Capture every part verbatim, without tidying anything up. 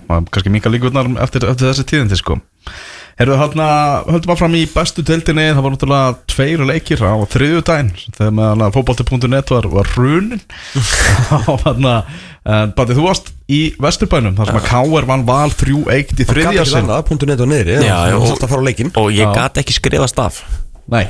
kannski minka líkurnar eftir, eftir þessi tíðindi sko. Herðu þarna, höldum að fram í bestu deildinni, það var náttúrulega tveir leikir á þriðjudaginn þegar meðan fótbolti punktur net var, var hrunin og þarna, Batti, þú varst í Vesturbænum þar sem að K R vann Val þrjú eitt í þriðja sinn. Það punktur net og niðri, það var alltaf að fara á leikinn. Og ég gat ekki skrifast af. Nei,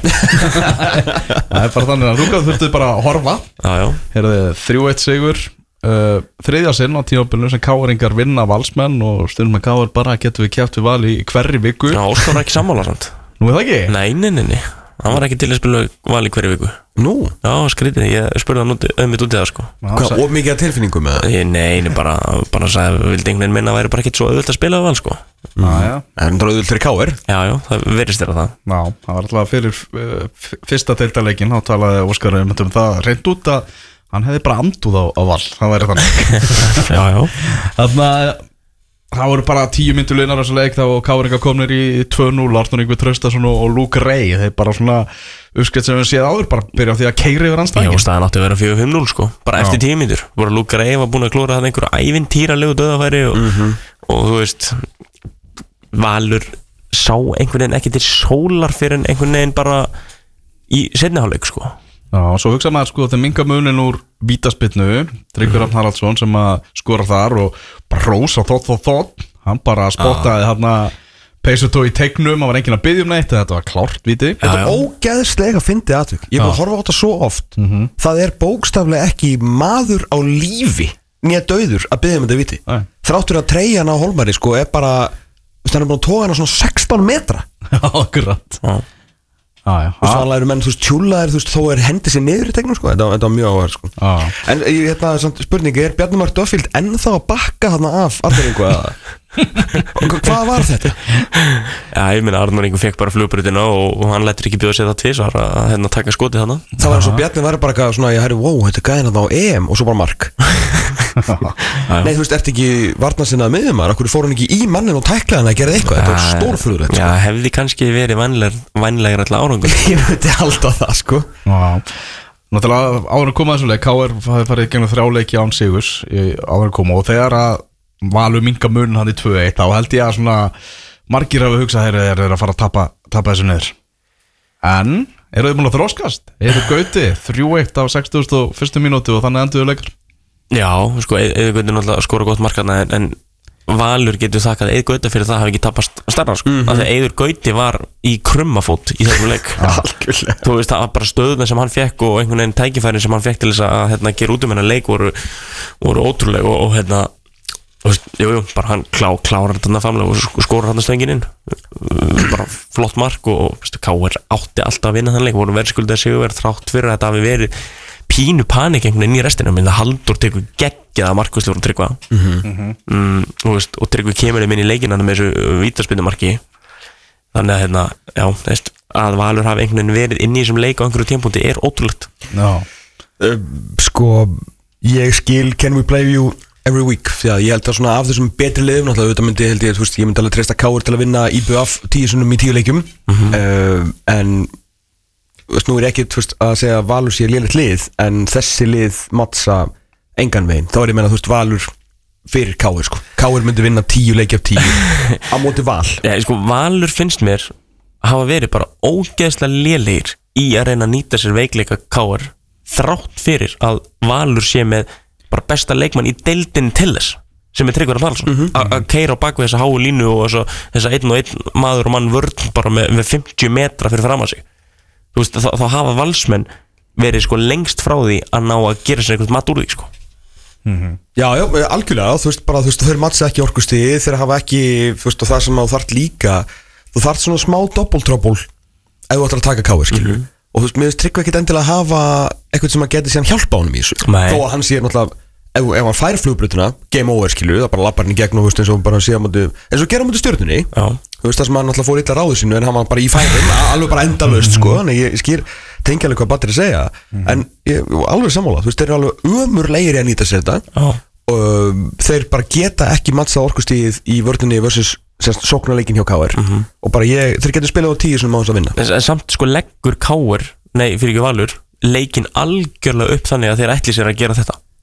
það er bara þannig að þú þurftu bara að horfa. Herðu þrjú eitt sigur. Uh, þriðja sinn á tímabilinu sem K-ringar vinna Valsmenn og stundum með K R bara getum við keppt við Val í hverri viku. Já, Óskar var ekki sammála samt. Nú er það ekki? Nei, nei, nei, nei. Hann var ekki til að spila Val í hverri viku. Nú? Já, skrítið, ég spurði hann auðvitað út í það sko. Hvað, of mikið að tilfinningum með það? Nei, nei, bara, bara sagði, vildi einhvern veginn minna að væri bara ekkert svo auðvitað að spila Val sko. Já, já. Það er auðvitað fyrir K R? Já, já, það verðist þér að það. Já, það var alltaf fyrir uh, fyrsta deildarleikin, þá talaði Óskar um það reynd út að hann hefði bara andúð á, á Val, það væri þannig. Já, já. Þannig að það voru bara tíu mínútur liðnar á þessu leik þá K-ringar komnir í tvö núll, Arnór Ingvi Traustason og, og Luke Ray, þeir bara svona uppskrift sem við séð áður, bara byrja á því að keyra yfir hans stækki. Já, staðan átti að vera fjögur fimm núll sko, bara já. Eftir tíu mínútur. Bara Luke Ray var búin að klóra það einhverju ævintýralegu döðafæri og, mm-hmm. og þú veist, Valur sá einhvern veginn ekki til sólar fyrir einhvern veginn bara í seinni hálfleik sko. Já, og svo hugsa maður sko þegar minga munin úr vítaspyrnu, Tryggvi Rafn Haraldsson sem að skora þar og bara rósa þótt þótt þótt, hann bara spottaði þarna peysutó í teiknum, hann var enginn að biðja um neitt, þetta var klárt víti. Þetta er ógeðslega fyndið atvik, ég er búin að horfa á þetta svo oft, mm-hmm. það er bókstaflega ekki maður á lífi nýja dauður að biðja um þetta víti. Nei. Þráttur að treyjan á Hólmari sko er bara, það er búin að toga hann á svona sextán metra. Já, akkurat. Já. Ah, ja. Og svo eru menn, þú veist, tjúlaðir, þú veist, þó er hendið sér niður í tegnum, sko, þetta, þetta var mjög áhverð, sko. Ah. En ég, hérna, samt spurningi, er Bjarni Már Duffield ennþá að bakka þarna af Arnór eða? Hvað var þetta? Já, ég minna, Arnór Ingo fekk bara flugbrutina og, og hann lætur ekki bjóða sér það tvisvar að hérna taka skotið þarna. Það var eins og Bjarni var bara eitthvað svona, ég hæri, wow, þetta er gæðin þarna á E M og svo bara mark. Nei, þú veist, ertu ekki varnarsinnað miðjumar, okkur fór hann ekki í mannin og tæklaði hann að gera eitthvað, þetta var stórfurðulegt. Já, hefði kannski verið vænlegur alltaf árangur. Ég myndi alltaf það, sko. Já, náttúrulega áður að koma þessu leik, K R hafi farið gegnum þrjá leiki án sigurs áður að koma og þegar að Valur minka munin hann í tvö eitt, þá held ég að svona margir hafi hugsað þeir eru að fara að tapa, tapa þessu niður. En eru þið búin að þroskast? Eru Gauti þrjú eitt á sextugustu og fyrstu mínútu og þannig enduðu leikar? Já, sko, Eið Gauti náttúrulega skora gott markarna en, en Valur getur þakkað Eið Gauti fyrir það hafi ekki tapast stærra sko. mm-hmm. Þegar Eiður Gauti var í krummafót í þessum leik. Algjörlega. Þú veist, það var bara stöðuna sem hann fekk og einhvern veginn tækifærin sem hann fekk til þess að hérna, gera út um hennar leik voru, voru ótrúlega og, og hérna og, jú, jú, bara hann klá, klárar þarna famlega og skorar hann stöngin inn bara flott mark og veistu, K R átti alltaf að vinna þann leik voru verðskuldað sigurverð þrátt fyrir að þetta hafi verið pínu panik einhvern veginn í restina menn það Halldór tekur geggjaða markvörslu og Tryggva mm-hmm. mm, og, og Tryggvi kemur inn í leikina með þessu vítaspyrnumarki þannig að hérna, já, veist, að Valur hafi einhvern veginn verið inn í þessum leik á einhverju tímpúnti er ótrúlegt. Já. Uh, sko, ég skil can we play you every week því að ég held að svona af þessum betri liðum náttúrulega auðvitað myndi held ég, þú veist, ég myndi alveg treysta K R til að vinna I B F tíu sinnum í tíu leikjum mm-hmm. uh, en þú veist, nú er ekki, þú veist, að segja að Valur sé lélegt lið en þessi lið mattsa engan veginn, þá er ég meina, þú veist, Valur fyrir K R, sko, K R myndi vinna tíu leiki af tíu á móti Val. Já, sko, Valur finnst mér hafa verið bara ógeðslega lélegir í að reyna að nýta sér veikleika K R þrátt fyrir að Valur sé með bara besta leikmann í deildin til þess sem er Tryggvi Rafn Haraldsson mm-hmm. að keyra á bakvið þessa háu línu og þessa einn og einn maður og mann vörn bara með, með fimmtíu metra fyrir fram að sig þú veist, þá, þá hafa Valsmenn verið sko lengst frá því að ná að gera sér einhvern mat úr því sko mm-hmm. Já, já, algjörlega, þú veist bara, þú veist, þau matsa ekki orkustig þeir hafa ekki, þú veist, og það sem þú þarft líka þú þarft svona smá doppeltrouble ef þú ætlar að taka K R, skilur mm-hmm. og þú veist, mér Tryggvi ekkert endilega að hafa eitthvað sem að geti síðan hjálpa honum í þessu Nei. þó að hann sé náttúrulega ef, ef hann fær flugbrutina, game over skilu það bara lappar hann í gegn og þú veist eins og bara sé á móti eins og gera á móti Stjörnunni þú veist það sem hann náttúrulega fór illa ráðu sínu en hann var bara í færum alveg bara endalaust sko þannig ég, ég skýr tengja alveg hvað Batti er að segja mm-hmm. en ég, alveg sammála þú veist þeir eru alveg ömurlegir að nýta sér þetta og um, þeir bara geta ekki matsa orkustíð í vörðinni versus sóknarleikin hjá K R mm-hmm. og bara ég, þeir getur spilað á tíu sem má þess að vinna en, en samt sko leggur K R nei, fyrir ekki Valur leikin algjörlega upp þannig að þeir ætli sér að gera þetta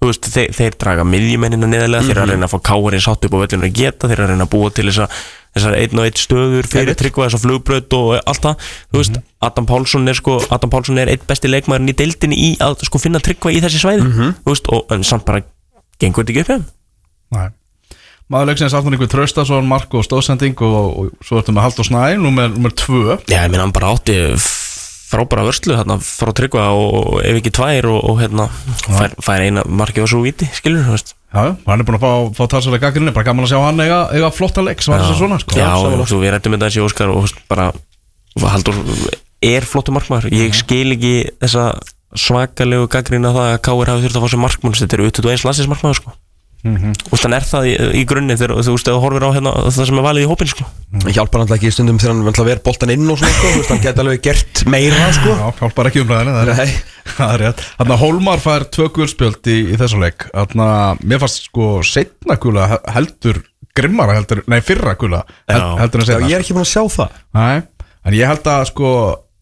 þú veist, þeir, þeir draga miðjumennina neðarlega, þeir eru að reyna að fá káarinn sátt upp á völlinu að geta, þeir eru að reyna að búa til þessa þessar einn og einn stöður fyrir Tryggva, þessar flugbraut og allt það, þú veist, mm-hmm. Adam Pálsson er sko, Adam Pálsson er einn besti leikmaðurinn í deildinni í að sko finna Tryggva í þessi svæði, mm-hmm. þú veist, og en samt bara gengur þetta ekki upp hjá þeim. Nei, maður leiksins Arnar Ingvi Traustason, mark og stóðsending og, og svo ertu með Halldór Snæ, númer, númer tvö. Já, ég meina hann bara átti frábæra vörslu þarna frá Tryggva og ef ekki tvær og, og hérna fær, fær eina marki og svo víti, skilur, þú veist. Já, hann er búin að fá, fá talsvæðlega gaggrinni, bara gaman að sjá hann eiga, eiga flotta leik, svo var þess að svona sko. Já, og svo við rættum með þessi Óskar og bara, Halldór er flottu markmaður, ég skil ekki þessa svakalegu gaggrinni að það að K R hafi þurft að fá sér markmann, þetta er tuttugu og eins landsliðs markmaður sko. Mm-hmm. Og þannig er það í, í grunni þegar þú veist, þú horfir á hérna, það sem er valið í hópin sko. Það hjálpar hann ekki í stundum þegar hann verður boltan inn og svona sko, hann geta alveg gert meira sko. Já, hjálpar ekki umræðinni, það er, það er rétt. Þannig að Hólmar fær tvö gulspjöld í, í þessum leik. Þannig að mér fannst sko seinna gula heldur grimmara heldur, nei fyrra gula held, heldur en seinna. Já, ég er ekki búin að sjá það. Nei, en ég held að sko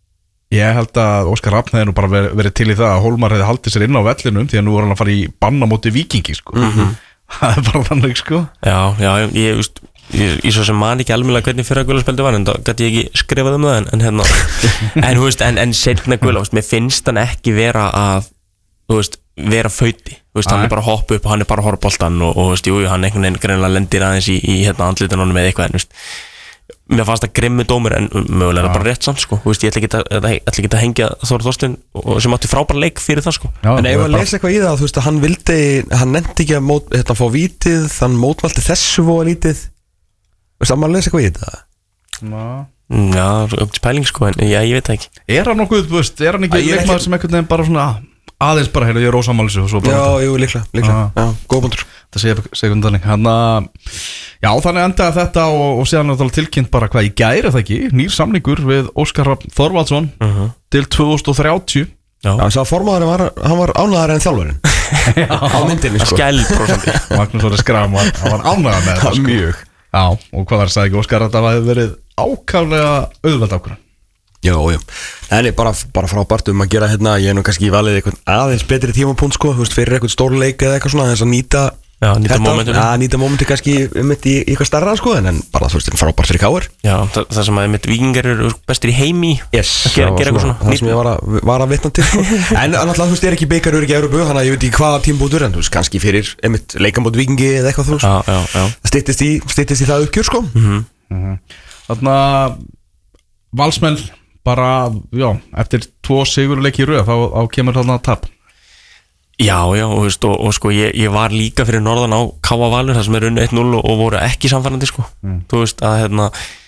Ég held að Óskar Rafn hefði nú bara verið, verið til í það að Hólmar hefði haldið sér inn á vellinum því að nú var hann að fara í banna móti Víkingi sko. Mm-hmm. Það er bara þannig sko. Já, já, ég veist ég, ég svo sem man ekki alveg hvernig fyrra gulaspjaldi var en þá gæti ég ekki skrifað um það en, en hérna en þú veist, en, en seinna gula, mér finnst hann ekki vera að þú veist, vera fauti, þú veist, hann er bara að hoppa upp og hann er bara að horfa boltan og, og þú veist, jú, hann einhvern veginn greinlega lendir aðeins í, í hérna andlitunum með eitthvað en þú veist mér fannst það grimmi dómur en mögulega ja. Bara rétt samt sko, þú veist, ég ætla ekki að, ætla ekki að hengja Þór Þorstein sem átti frábær leik fyrir það sko. Já, en ef að lesa eitthvað í það, þú veist að hann vildi, hann nefndi ekki að mót, hérna, fá vítið, hann mótmælti þessu voða lítið, þú veist að maður lesa eitthvað í það? Ná. Já, aukt spæling sko, en já, ég veit það ekki. Er hann nokkuð, þú veist, er hann ekki leikmaður ekki... sem einhvern veginn bara svona aðeins bara, heyrðu, ég er ósammális og svo bara... Já, jú, líklega, líklega, já, góð búndur. Það segir hvernig þannig, hann að... Já, þannig endaði þetta og, og séðan er það tilkynnt bara hvað í gær er það ekki, nýr samningur við Óskar Þorvaldsson uh-huh. til tvö þúsund þrjátíu. Já, þess að formaðurinn var, hann var ánægðari en þjálfarinn á myndinni sko. Skælprósenti. Magnús Orri Skram var, hann var ánægðar með þetta sko. Mjög. Já, og hvað var það að segja ekki, Óskar, þetta hafi verið ákaflega auðveld ákvörðun. Já, já, en ég bara, bara frábært um að gera hérna, ég er nú kannski valið eitthvað aðeins betri tímapunkt sko, þú veist, fyrir eitthvað stórleik eða eitthvað svona, þess að nýta Já, nýta momentum Já, nýta momentum kannski um þetta í, í eitthvað starra sko, en, en bara þú veist, frábært fyrir K R Já, það, það sem að mitt Víkingar eru bestir í heimi yes, að gera, gera eitthvað svona það sem ég var að, var að vitna til sko. En náttúrulega, þú veist, er ekki bikar öryggi Evrópu, þannig að ég veit ekki hvaða tímbútur en þú veist, kannski fyrir einmitt leikamót Víkingi eða eitthvað þú veist já, já, já. Styttist í, styttist í það uppgjör sko. mm-hmm. Mm-hmm. Þannig að Valsmenn bara, já, eftir tvo sigurleiki í röð þá, þá kemur þarna tap. Já, já, og, veist, og, og sko ég, ég var líka fyrir norðan á K A Valur þar sem er unni eitt núll og, og voru ekki samfærandi sko. mm. Þú veist að hérna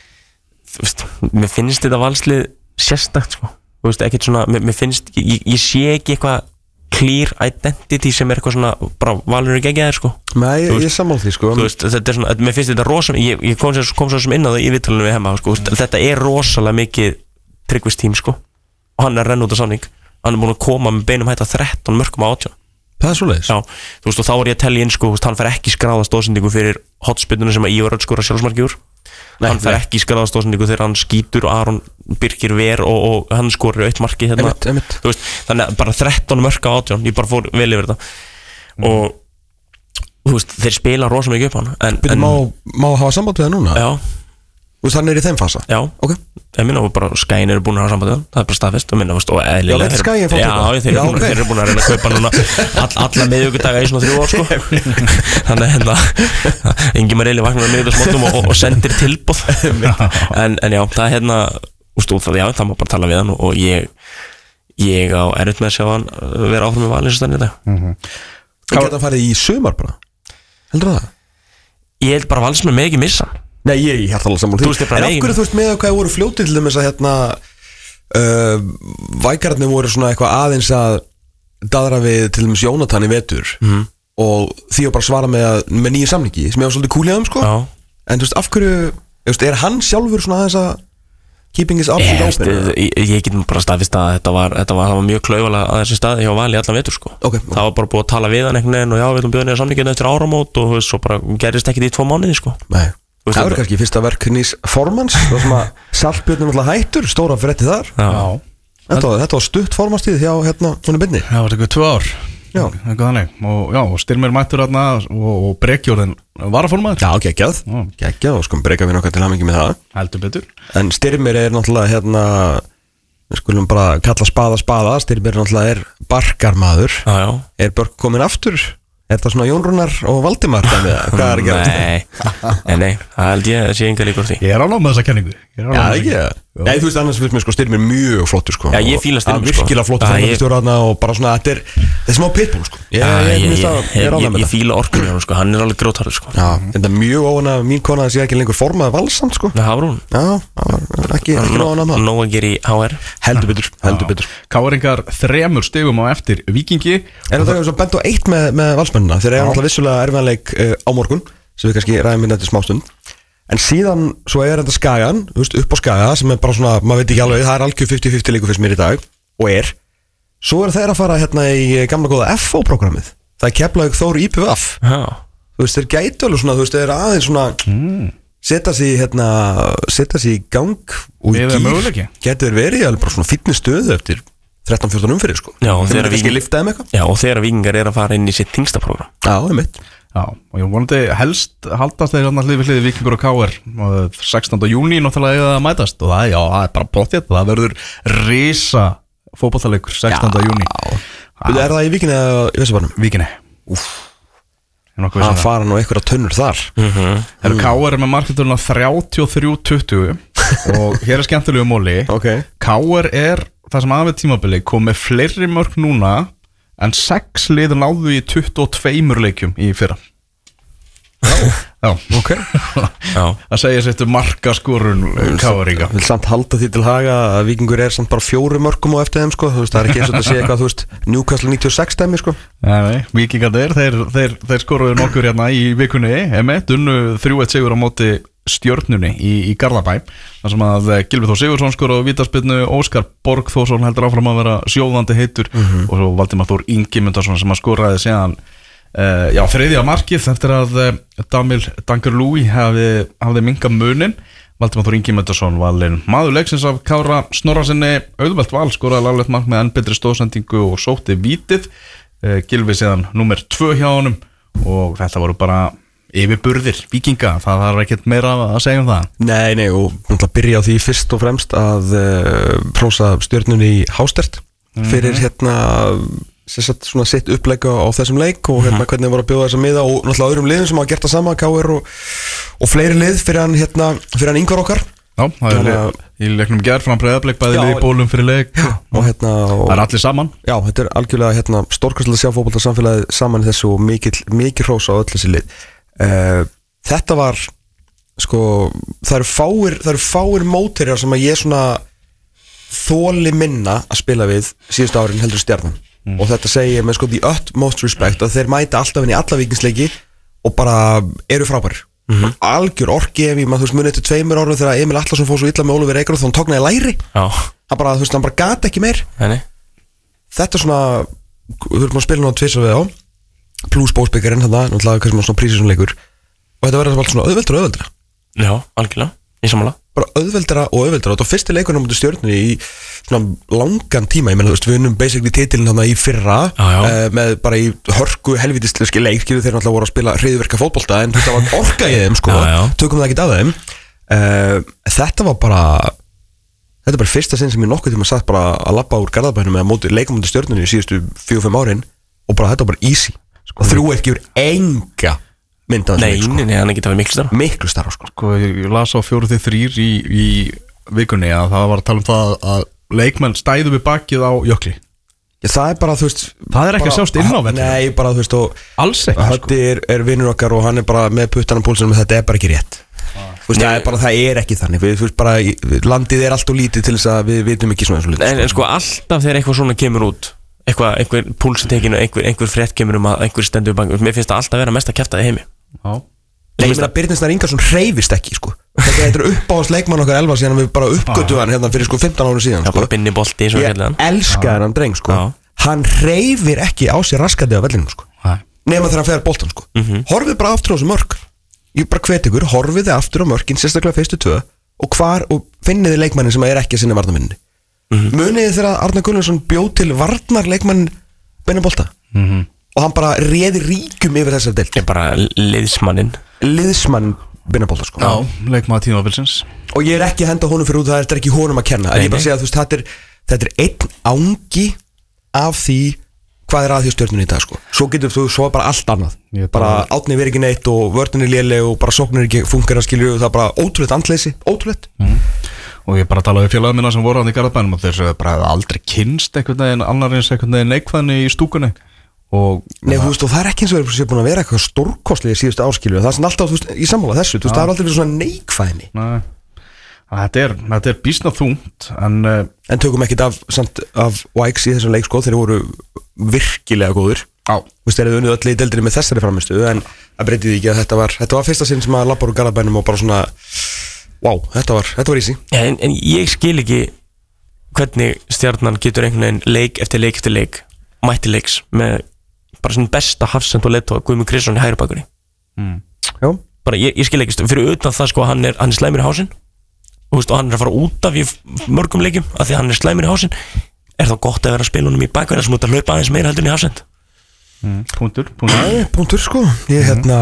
þú veist, mér finnst þetta valslið sérstakt sko. Þú veist, ekkert svona mér, mér finnst, ég, ég sé ekki eitthvað clear identity sem er eitthvað svona bara Valur er geggjaðir sko. Nei, ég, ég sammála því sko. Þú veist, þetta er svona, mér finnst þetta rosalega ég, ég kom, kom svo sem inn á það í viðtalinu við hemma sko. mm. Þetta er rosalega mikið Tryggvist tím sko. Og hann er renn út á samning, hann er búin að koma með beinum hætta þrettán mörkum á átján. Það er svoleiðis. Já, þú veist, og þá er ég að tellja inn sko, þú veist, hann fer ekki skráða stóðsendingu fyrir hotspillunum sem að Ívar Örn skora sjálfsmarki úr. Nei, hann fer nei. ekki skráða stóðsendingu þegar hann skýtur og Aron Birkir ver og, og hann skorur eitt marki hérna. Emitt, emitt. Þú veist, þannig að bara þrettán mörk á átján, ég bara fór vel yfir þetta. Mm. Og þú veist, þeir spila rosa mikið upp hann. En, Byrju, en má, má hafa samband við það núna? Já. Þú veist, hann er í þeim fasa? Já. Ok. Ég minna, og bara Skæin eru búin að hafa samband við hann, það er bara staðfest og minna, og eðlilega. Já, þetta Skæin fór Já, þeir, Já, okay. þeir eru búin að reyna að kaupa núna all, alla miðvikudaga í svona þrjú ár sko. Þannig að hérna, Ingimar Eli vaknar að miðvikudagsmótum og, og sendir tilboð. en, en já, það er hérna, úst, það, já, það má bara tala við hann og ég, ég á erfitt með að sjá hann vera áfram með valins í dag. Mm-hmm. Hvað geta farið í sumar bara? Heldur það? Ég held bara valsmenn með ekki missa hann. Nei, ég, ég hætti alveg saman því. En af hverju þú veist með hvað voru fljótið til þess að hérna uh, Vækararnir voru svona eitthvað aðeins að daðra við til þess Jónatan í vetur mm. og því að bara svara með, að, með nýju samningi sem ég var svolítið kúlið um sko. En þú veist, af hverju, veist, er hann sjálfur svona aðeins að keeping his options open? Ég, ég get bara staðfist að þetta var, þetta var, var mjög klaufalega að þessi staði hjá Vali allan vetur sko. okay, okay. Það var bara búið að tala við hann einhvern veginn og já, við viljum bjóða niður samninginu eftir áramót og svo bara gerist ekkert í tvo mánuði sko. Nei. Það verður kannski fyrsta verk nýs formans það sem að Saltbjörnum alltaf hættur stóra frétti þar. Já. Þetta var, þetta var stutt formanstíð hjá hérna svona byrni. Það var eitthvað tvö ár. Já. Eitthvað þannig. Og já, og Styrmir mættur þarna og, og Brekjórðin varaformaður. Já, geggjað, geggjað og sko breyka við nokkað til hamingi með það. Heldur betur. En Styrmir er náttúrulega hérna, við skulum bara kalla spaða spaða, Styrmir náttúrulega er barkarmaður. Já, já. Er Börk komin aftur? Er það svona Jón Rúnar og Valdimar? Hvað er að gera? Nei, nei, nei, það held ég að sé enga líkur því. Ég er ánægð með þessa kenningu. Já, ekki það. Nei, þú veist, annars finnst mér sko Styrmir mjög flottur sko. Já, ég fíla Styrmir sko. Virkilega flottur framkvæmdastjóri þarna og bara svona, þetta er, þetta er smá pitbull sko. Ég, Já, ég, ég, ég, ég, ég er ánægð ég, með ég það. fíla orkunni á hann sko, hann er alveg grótarður sko. Já, þetta er mjög óana, mín kona sé ekki lengur formaði valsamt sko. Það var hún. Já, það var ekki, ekki óana með það. Nó að gera í H R. Heldur betur, heldur betur. Káringar þremur stigum á eftir Víkingi. En það er svo bent á eitt með, með valsmennina. Þeir eru alltaf vissulega erfiðanleik uh, á morgun, sem við kannski ræðum inn eftir smástund. En síðan svo er þetta Skagan, þú veist, upp á Skaga, sem er bara svona, maður veit ekki alveg, það er algjör fimmtíu fimmtíu leikur fyrst mér í dag, og er. Svo er þeir að fara hérna í gamla góða F O-programmið. Það er Keflavík Þór I P V F. Já. Þú veist, þeir gætu alveg svona, þú veist, þeir eru aðeins svona, mm. setja sig hérna, setja sig í gang og í Við erum möguleiki. Gætu þeir verið alveg bara svona fínni stöðu eftir þrettán fjórtán umfyrir, sko. Já, og þeir þegar eru kannski Víking- liftaði með eitthvað. Já, og þegar Víkingar er að fara inn í sitt þingsta prógram. Já, það er mitt. Já, og ég vonandi helst haldast þeir hérna hlið við hlið Víkingur og K R og sextánda júní náttúrulega eiga að mætast og það, já, það er bara bóttið, það verður risa fótboltaleikur sextánda júní. Er það í Víkinni eða í Vesturbænum? Víkinni. Úff. Það fara nú einhverja tunnur þar. Það eru K R með marketurinn þrjátíu og þrjú tuttugu og hér er skemmtilegu móli. Ok. K R er það sem aðeins tímabili kom með fleiri mörk núna en sex lið náðu í tuttugu og tveimur leikjum í fyrra. Já, já, ok. Já. Það segir sér markaskorun K R-inga. Vil samt halda því til haga að Víkingur er samt bara fjóru mörkum á eftir þeim sko. Þú veist, það er ekki eins og þetta sé eitthvað, þú veist, Newcastle níutíu og sex dæmi sko. Nei, nei, Víkingarnir, þeir, þeir, þeir skoruðu nokkur hérna í vikunni, emitt, unnu þrjú eitt sigur á móti Stjörnunni í, í Garðabæ, þar sem að Gylfi Þór Sigurðsson skoraði á vítaspyrnu, Óskar Borgþórsson heldur áfram að vera sjóðandi heitur mm-hmm. og svo Valdimar Þór Ingimundarsson sem að skoraði síðan uh, já, þriðja markið eftir að uh, Damil Dangerlúi hafi, hafi minkað munin. Valdimar Þór Ingimundarsson valinn maður leiksins af Kára Snorrasinni, auðvelt val, skoraði laglegt mark með enn betri stóðsendingu og sótti vítið. uh, Gylfi síðan númer tvö hjá honum og þetta voru bara yfirburðir Víkinga, það þarf ekkert meira að segja um það. Nei, nei, og náttúrulega byrja á því fyrst og fremst að uh, prósa Stjörnunni í Hástert fyrir mm-hmm. hérna sett, svona sitt upplegga á þessum leik og hérna hvernig voru að bjóða þessa miða og náttúrulega öðrum liðum sem hafa gert það sama, K R og, og fleiri lið fyrir hann hérna, fyrir hann Ingvar okkar. Já, það er Þannig, í leiknum gerð fram Breiðablik, bæði Já, lið í bólum fyrir leik já, og hérna og, það er allir saman. Já, þetta er algjörlega hérna stórkastlega sjá fótboltasamfélagið saman í þessu og mikil, mikil hrós á öll þessi lið. Uh, Þetta var sko, það eru fáir það eru fáir mótherjar sem að ég svona þoli minna að spila við síðustu árin heldur Stjarnan mm. og þetta segi ég með sko the utmost respect að þeir mæta alltaf inn í alla víkingsleiki og bara eru frábærir mm-hmm. algjör orki ef ég maður þú veist munið til tveimur árum þegar Emil Atlason fór svo illa með Ólafur Reykjavík þá hann tóknaði læri Já. hann bara, þú veist, hann bara gata ekki meir Nei. Þetta er svona, þú veist maður spila nú tvisar við á plus bósbyggarinn hann það, náttúrulega kannski maður svona prísir svona leikur og þetta verður alltaf svona auðveldra og auðveldra Já, algjörlega, í samanlega bara auðveldra og auðveldra og þetta var fyrsti leikurinn á mútið Stjörnunni í svona langan tíma ég menn þú veist, við unnum basically titilin hann í fyrra já, já. Uh, með bara í hörku helvítistleski leik þeir náttúrulega voru að spila hreiðverka fótbolta en þetta var orka í þeim sko, já, já. tökum það ekki af þeim uh, þetta var bara þetta er bara fyrsta sinn sem ég nokkuð tíma satt bara að labba úr Garðabænum með móti leikum mútið Stjörnunni í síðustu fjögur fimm árin og bara þetta var bara easy sko, og þrjú eitt gefur enga mynd af Nei, þessu leik, nei, nei, hann er ekki það miklu starf miklu starf sko. Sko, ég las á fjóru til þrýr í, í vikunni að það var að tala um það að leikmenn stæðu við bakið á jökli. Já, það er bara, þú veist Það er ekki að sjást inn á velli. Nei, bara, þú veist, og Alls ekki, Höddi er, er vinnur okkar og hann er bara með puttanum púlsunum þetta er bara ekki rétt ah. Þú veist, það er bara, það er ekki þannig við, þú veist, bara, landið er allt og lítið til þess að við vitum ekki svona En, en sko, alltaf þegar eitthvað svona kemur út eitthvað, einhver púlsutekinu, einhver, einhver frétt kemur um að einhver stendur bank mér finnst það alltaf vera mest að kæfta það heimi Já. Nei, ég meina, Birnistar Ingarsson hreyfist ekki, sko Þetta er uppáðast leikmann okkar Elvar síðan við bara uppgötu hann hérna fyrir sko fimmtán ára síðan Já, sko. bara binni bolti eins og Ég hérna elska hann dreng, sko Já. Hann hreyfir ekki á sér raskandi á vellinum, sko Nei. Nema þegar hann fer boltan, sko Mhm. Horfið bara aftur á þessu mörk Ég bara hvet ykkur, horfið þið aftur á mörkin sérstaklega fyrstu tvö og hvar, og finnið þið leikmannin sem er ekki að sinna varnarminni Mhm. Munið þið þegar Arnar Gullarsson bjó til varnar leikmann Benni bolta mm-hmm. og hann bara réði ríkum yfir þessar deild. Ég bara liðsmannin Liðsmann Binnabolta sko. Já, leikmaður tímabilsins. Og ég er ekki að henda honum fyrir út, það er ekki honum að kenna. En ég bara segja að þú veist, þetta er, þetta er einn ángi af því hvað er að því stjörnunni í dag sko. Svo getur þú, svo bara allt annað. Bara átni verið ekki neitt og vörðin er léleg og bara sóknir ekki funkar að skilju og það er bara ótrúlegt andleysi, ótrúlegt. Mm. Og ég bara talaði félaga minna sem voru hann í Garðabænum og þeir bara aldrei kynst einhvern veginn annar eins einhvern veginn neikvæðni í stúkunni. Og Nei, þú veist, og það er ekki eins og verið sér búin að vera eitthvað stórkostlega í síðustu áskilju. Það er sem alltaf, þú veist, í sammála þessu, þú veist, það er aldrei verið svona neikvæðni. Nei, þetta er, þetta er býsna þungt, en uh, En tökum ekkert af, samt, af Vikes í þessum leik, sko, þeir voru virkilega góður. Já. Þú veist, þeir eru unnið öll í deildinni með þessari framistu, en það breytið ekki að þetta var, þetta var fyrsta sinn sem að labba úr Garðabænum og bara svona, wow, þetta var, þetta var easy. Ja, en, en ég skil ekki hvernig Stjarnan getur einhvern veginn leik eftir leik eftir leik, mætti leiks með bara svona besta hafsend og leiðtóa Guðmund Kristjánsson í hægri bakgrunni. Mm. Já. Bara ég, ég skil ekki, fyrir utan það sko hann er, hann er slæmur í hásinn og, veist, og hann er að fara út af í mörgum leikjum af því að hann er slæmur í hásinn. Er það gott að vera að spila honum í bakverðar sem út að hlaupa aðeins meira heldur en í hafsend? Mm. Punktur, punktur. Nei, punktur sko. Ég hérna,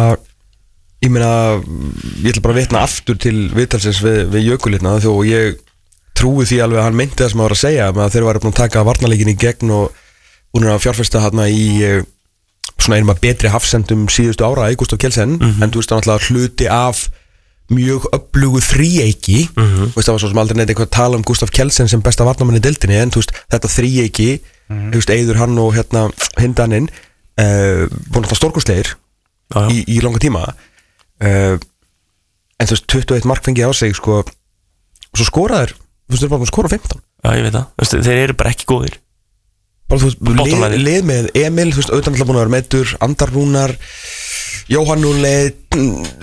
ég meina, ég ætla bara að vitna aftur til viðtalsins við, við Jökulirna þó ég trúi því alveg að hann meinti það sem að vera að segja að þeir varu búin að taka varnarleikin í gegn og búin að fjárfesta hérna í svona einum að betri hafsendum síðustu ára í Gustaf Kjeldsen, mm-hmm. en þú veist það náttúrulega hluti af mjög öflugu þríeiki, mm-hmm. veist það var svo sem aldrei neitt eitthvað að tala um Gustaf Kjeldsen sem besta varnarmann í deildinni, en þú veist þetta þríeiki, mm-hmm. þú veist Eiður hann og hérna hindaninn, uh, búin að það stórkostlegir ah, í, í langa tíma, uh, en þú veist tuttugu og eitt mark fengið á sig sko, og svo skoraður, þú veist þeir bara búin að skora fimmtán. Já ég veit það, veist, þeir eru bara ekki góðir. Bara, þú veist, lið, lið með Emil, þú veist, auðvitað alltaf búin að vera meiddur, Andar Rúnar, Jóhann Úleit,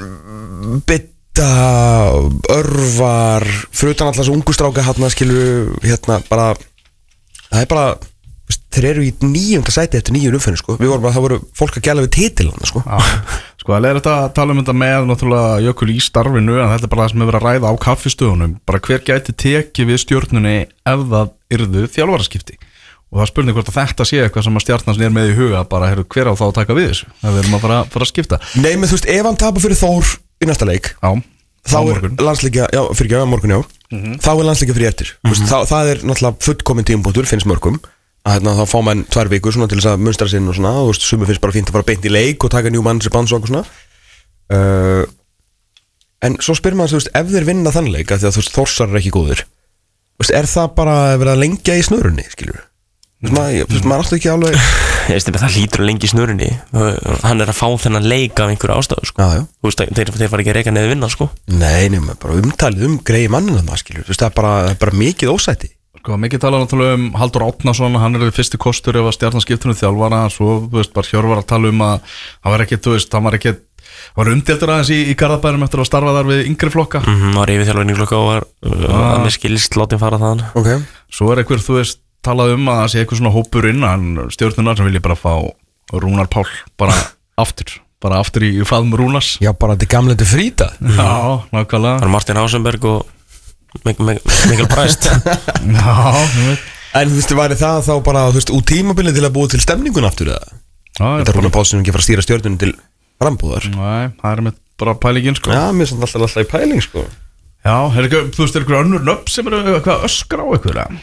Bitta, Örvar, fyrir utan alltaf þessu ungu stráka hérna, skilur, hérna, bara, það er bara, veist, þeir eru í níunda sæti eftir níu umferðin, sko. Við vorum bara, það voru fólk að gæla við titilana, sko. Já, sko, það er þetta að tala um þetta með, náttúrulega, Jökul í starfinu, en þetta er bara það sem hefur verið að ræða á kaffistöðunum, bara hver gæti tekið við stjórnunni ef það yrðu þjálfaraskipti. Og það er spurning hvort að þetta sé eitthvað sem að Stjarnan er með í huga, bara heru, hver á þá að taka við þessu ef við erum að fara, fara að skipta. Nei, menn þú veist, ef hann tapar fyrir Þór í næsta leik, já, þá er landsleikja, já, fyrir ekki á morgun, já, mm-hmm. þá er landsleikja fyrir eftir. Mm-hmm. Veist, það, það er náttúrulega fullkomin tímapunktur, finnst mörgum, að hérna, þá fá mann tvær vikur svona til þess að munstra sinn og svona, og þú veist, sumir finnst bara fínt að fara beint í leik og taka njú mann sem banns og svona. Uh, en svo spyrir maður, þú veist, ef þeir vinna þann leik, að því að þú veist, Þórsar er ekki góður, veist, er það bara að vera að lengja í snörunni, skilur? Þú veist, maður, maður alltaf ekki alveg Ég veist, það hlýtur lengi í snurunni. Hann er að fá þennan leik af einhverju ástæðu, sko. Já, já. Þú veist, þeir, þeir fara ekki að reka neði vinna, sko. Nei, nema, bara umtalið um greiði mannina maður, skilur. Þú veist, það er bara, bara mikið ósæti. Sko, mikið tala náttúrulega um Halldór Árnason, hann er fyrsti kostur ef að Stjarnan skiptir um þjálfara, svo, þú veist, bara Hjörvar að tala um að hann var ekki, þú veist, hann var ekki hann var umdeildur aðeins í, í Garðabænum eftir að starfa þar við yngri flokka. Mm-hmm, var yfir þjálfari yngri flokka og var uh, að mér skilst látin fara þaðan. Okay. Svo er einhver, þú veist, talað um að það sé eitthvað svona hópur innan stjórnunar sem vilja bara fá Rúnar Pál bara aftur, bara aftur í faðum Rúnars. Já, bara þetta gamleiti frýta. Mm. Já, nákvæmlega. Það er Martin Hásenberg og Mikael Præst. Já, ég veit. En þú veist, væri það þá bara, þú veist, út tímabilið til að búa til stemningun aftur eða? Já, þetta er Rúnar Pál sem ekki fara að stýra stjórnunum til frambúðar. Nei, það er með bara pælingin, sko. Já, mér er alltaf alltaf í pæling, sko. Já, er ekki, þú veist, er eitthvað önnur nöfn sem eru eitthvað öskra á eitthvað?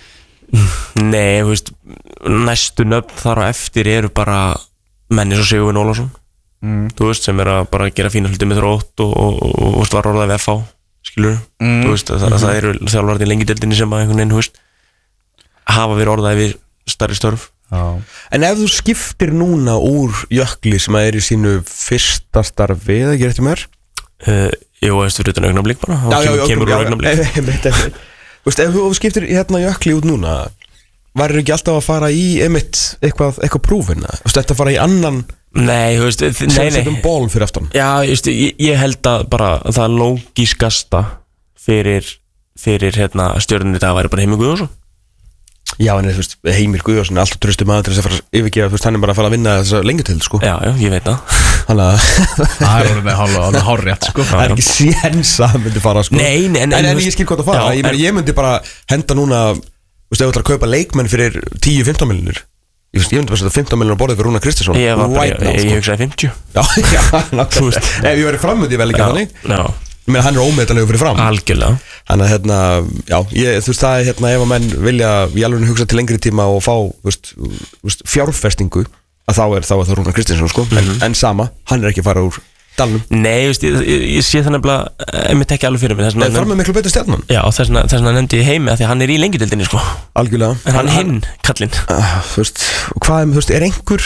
Nei, þú veist, næstu nöfn þar á eftir eru bara menni svo Sigurvin Ólafsson, mm. þú veist, sem er að bara gera fína hluti með þrótt og, og, og, og, og var orðað við F H, skilur, mm. þú veist, það, mm-hmm. það eru þjálfarnir í lengi deildinni sem að einhvern veginn, þú veist, hafa verið orðað við stærri störf. Já. En ef þú skiptir núna úr Jökli sem að er í sínu fyrsta starfi, eða ekki rétt í mér? Uh, jú, eftir fyrir utan augnablik bara, já, já, kemur úr augnablik. Þú veist, ef þú skiptir hérna Jökli út núna, varir ekki alltaf að fara í einmitt eitthvað, eitthvað prófina? Þú veist, þetta að fara í annan Nei, þú veist, nei, nei setjum ból fyrir aftan? Já, just, ég, ég held að bara það lógiskasta fyrir, fyrir hérna, stjörnunni í dag væri bara Heimir Guðjónsson. Já, en þú veist, Heimir Guðjónsson er alltaf tröstum aðeins til þess að fara að yfirgefa, þú veist, hann er bara að fara að vinna þessa lengjuteild, sko. Já, já, ég veit það. Þannig að það er orðið með hárrétt, sko. Það er ekki séns að hann myndi fara, sko. Nei, nei, en, en, en ég skil hvað það fara. Já, ég, en, ég myndi bara henda núna, þú veist, ef þú ætlar að kaupa leikmenn fyrir tíu til fimmtán milljónir, Ég, ég myndi bara setja fimmtán miljonar borðið fyrir Rúnar Kristinsson. Ég var bara, right now, ég, sko. ég hugsaði fimmtíu. Já, já, nákvæmlega. Ef ég verið framöndi vel ekki þannig. Já. Ég meina, hann er ómetanlegur fyrir fram. Algjörlega. Þannig að, hérna, já, ég, þú veist, það er, hérna, ef að menn vilja í alveg hugsa til lengri tíma og fá, þú veist, þú veist, fjárfestingu, að þá er, þá er það Rúnar Kristinsson, sko. Mm-hmm. en, en sama, hann er ekki að fara úr dalnum. Nei, ég, ég, ég, ég sé það nefnilega, ég myndi ekki alveg fyrir mig. Það er fram með miklu betur stjarnan. Já, þess vegna nefndi ég heimi að því að hann er í lengjudildinni, sko. Algjörlega. En hann er hinn, kallinn. Uh, þú veist, hvað er, þú veist, er einhver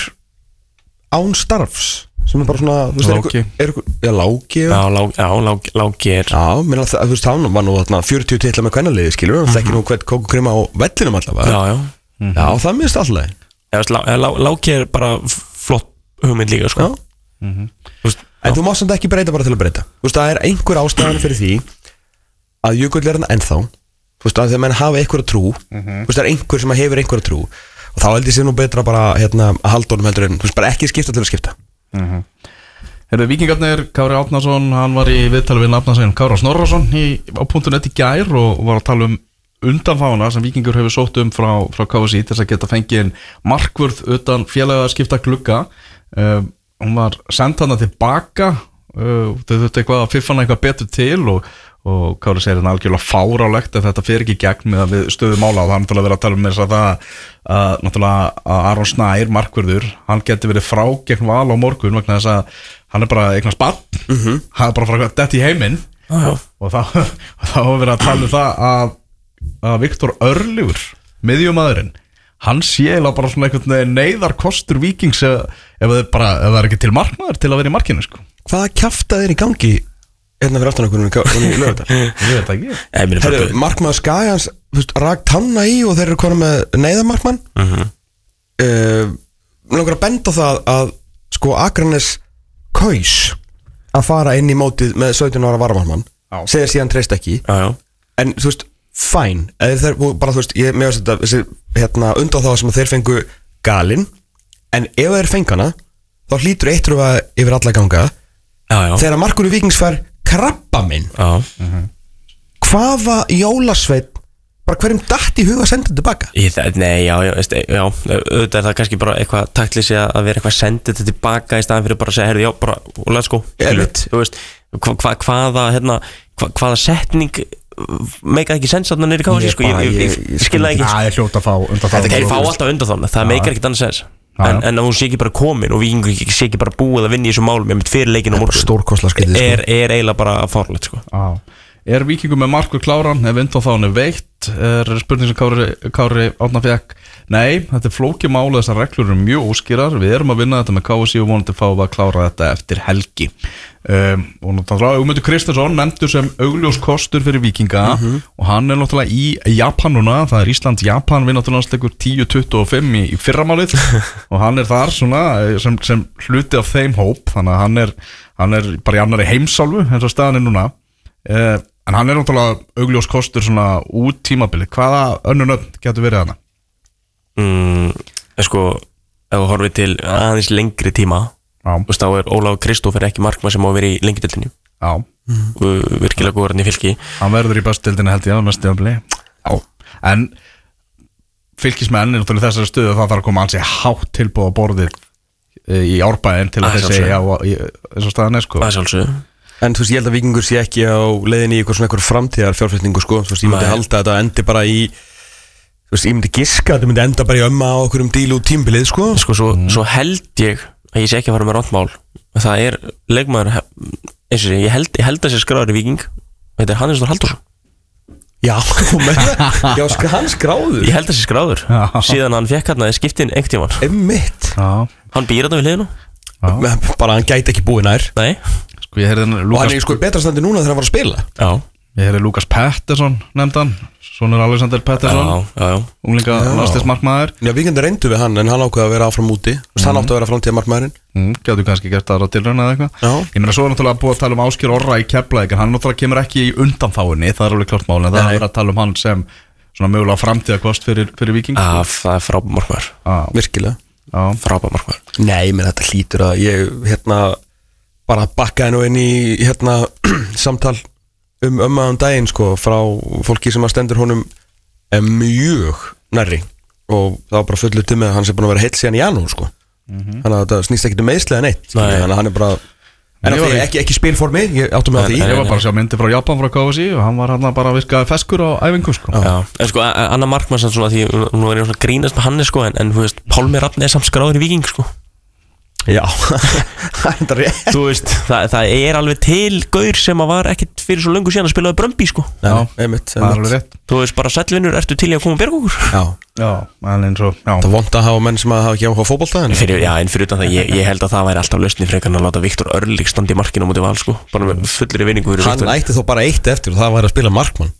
án starfs sem er bara svona, þú veist, Láki. er einhver, já, Láki. Já, Láki, já, Láki, Láki er. Já, mér að það, þú veist, hann var nú þarna fjörutíu titla með kvennaliði, skilur, hann þekki nú hvern kókukrima á vellinum allavega. Já, já. Mm-hmm. Já, það minnst alltaf. Já, Lá, Lá, Láki er bara flott hugmynd líka, sko. Já. Mhm. Þú veist, En þú mást samt ekki breyta bara til að breyta. Þú veist, það er einhver ástæðan fyrir því að Jökull er hann ennþá. Þú veist, að þegar menn hafa einhverja trú, Mhm. þú veist, það er einhver sem hefur einhverja trú, og þá held ég sér nú betra bara, hérna, að halda honum heldur en, þú veist, bara ekki skipta til að skipta. Mhm. Herðu, Víkingarnir, Kári Árnason, hann var í viðtali við nafnarsinn Kára Snorrason í, á punktu net í gær og var að tala um undanfána sem Víkingur hefur sótt um frá, frá K S I til þess að geta fengið en markvörð utan félaga skipta glugga. Uh, hún var send hana tilbaka, uh, þau þurftu eitthvað að fiffa hana eitthvað betur til og, og Kári segir þetta algjörlega fárálegt ef þetta fer ekki í gegn með að við stöðum mála og það er náttúrulega verið að tala um þess að það að náttúrulega að Aron Snær, markvörður, hann geti verið frá gegn Val á morgun vegna þess að hann er bara eignast barn, Mhm. hann er bara frá dett í heiminn já, og þá þá var verið að tala um það að, að Viktor Örlygur, miðjumaðurinn, hann sé eiginlega bara svona einhvern veginn neyðarkostur Víkings ef, ef, það er bara, ef það er ekki til markmaður til að vera í markinu, sko. Hvaða kjaftað er í gangi hérna fyrir aftan okkur í lögðar? Ég veit það ekki. Ég meina bara- Herru, markmaður Skagans, þú veist, rak tanna í og þeir eru konum með neyðarmarkmann. Mhm. uh, Mér langar að benda á það að sko Akranes kaus að fara inn í mótið með sautján ára varamarkmann, Já. segir síðan treyst ekki, Já, já. en þú veist, fæn, eða þeir bara, þú veist, ég meðast þetta þessi, hérna, undan þá sem að þeir fengu galinn, en ef þeir fengana þá hlýtur eitt rúfa yfir alla ganga Já, já. þegar markur í Víkings fær krabba minn, Já. hvaða jólasveit bara hverjum datt í huga að senda tilbaka? Ég, það- nei, já, já, veist, já, auðvitað er það kannski bara eitthvað taktlýsi að vera eitthvað sendið þetta tilbaka í staðan fyrir bara að segja, herri, já, bara, let's go, Ég skilur, veit. þú veist, hva, hva, hvaða, hérna, hva, hvaða setning meikað ekki sens þarna nýri kási, Ég sko, ég, bara- Ah, ég, ég, ég- ég skil það ekki, Það er hljótt að fá undan sko. Þeir fá alltaf undan þannig, það meikar ekkert annars sens, Já, en, já. en ef hún sé ekki bara komin og Víkingur sé ekki bara búið að vinna í þessum málum, ég mynd fyrir leikinu á morgun, Stórkostla skrítið, sko. er, er eiginlega bara fárlegt, sko. Já. Er Víkingur með markur kláran ef undan þá hann er veitt, er spurning sem Kári, Kári Árna fekk. Nei, þetta er flókið máli, þessar reglur eru mjög óskýrar, við erum að vinna þetta með K S I og vonandi fá að klára þetta eftir helgi. um, og náttúrulega Ögmundur Kristinsson nefndur sem augljós kostur fyrir Víkinga og hann er náttúrulega í Japan núna, það er Ísland-Japan við náttúrulega leikur tíu tuttugu og fimm í, í fyrramálið og hann er þar svona sem, sem hluti af þeim hóp, þannig að hann er, hann er bara í annari heimsálfu eins og staðan er núna. uh, En hann er náttúrulega augljós kostur svona út tímabili. Hvaða önnur nöfn getur verið hana? Mm, sko, ef þú horfið til aðeins lengri tíma, Já, þú veist, þá er Ólafur Kristófer ekki markmann sem á að vera í lengjudildinni já. og virkilega góður hann í Fylki. Hann verður í bestildinni held ég að mest tímabili. Já. En fylkismenn er náttúrulega í þessari stöðu það þarf að koma ansi hátt tilbúð á borðið eh, í Árbæinn til að Það er þeir segja eins og staðan er, sko. Það er sjálfsögðu. En þú veist, ég held að Víkingur sé ekki á leiðinni í eitthvað svona eitthvað framtíðar fjárfæstingu, sko. Þú veist, ég myndi Nei. halda að þetta endi bara í, þú veist, ég myndi giska að þetta myndi enda bara í ömma á okkur um díl út tímbilið, sko. Sko, svo, svo held ég að ég sé ekki að fara með rántmál, það er leikmaður, eins og sé, ég held, ég held að sé skráður í Víking, þetta er Hannes Þór Halldórsson. Já, þú með það. Já, sko, hann skráður. Ég held að sé skráður, Já. síðan hann fekk hérna skiptin einhvern tímann. Einmitt. Já, Hann býr þetta við hliðinu? Men bara hann gæti ekki búið nær. Nei. sko ég heyrði Og hann Lukas, er í sko betra standi núna þegar hann var að spila. Já. ég heyrði Lukas Pettersson nefndan, sonur Alexander Já, Pettersson, já, já. unglinga Já. landsliðsmarkmaður. Já, Víkingur reyndu við hann, en hann ákveði að vera áfram úti. Þú veist, hann átti að vera framtíðarmarkmaðurinn. Mm, Gætu kannski gert aðra tilraun eða eitthvað. Já. Ég meina svo er náttúrulega búið að tala um Ásgeir Orra í Keflavík, en hann náttúrulega kemur ekki í undanfáinni, það er alveg klart mál, en það Nei. er verið að tala um hann sem svona mögulega framtíðarkost fyrir, fyrir Víking. Ah, það er frábær markmaður. Já, Virkilega. já. Frábær markmaður. Nei, menn þetta hlýtur að ég, hérna, bara bakkaði nú inn í, hérna, samtal um ömmaðan daginn, sko, frá fólki sem að stendur honum eh, mjög nærri og það var bara fullur til með að hann sé búin að vera heill síðan í janúar sko. mm-hmm. Þannig að það snýst ekki um meiðslega neitt Nei. Þannig að hann er bara en var ekki, ekki spilformi, ég áttum með á því Ég var bara að sjá myndi frá Japan frá K S I og hann var hann bara að virka feskur á æfingu sko. Já, en sko, Anna Markmann svona því, nú er ég svona grínast með hann sko, en, en þú veist, Pálmi Rafn er samt skráður í Víking sko. Já, það er rétt Þú veist, það, það er alveg til gaur sem að var ekkit fyrir svo löngu síðan að spilaði Brömbi sko. Já, einmitt, það er alveg rétt Þú veist, bara sælvinur, ertu til í að koma og berga okkur Já, já, en eins og já. Það er vont að hafa menn sem að hafa ekki áhuga á fótbolta fyrir, Já, en fyrir utan það, ég, ég held að það væri alltaf lausni frekar en að láta Viktor Örlyg standa í markinu á móti Val sko. Bara með fullir vinningu Hann Viktor. Ætti þó bara eitt eftir og það væri að spila markmann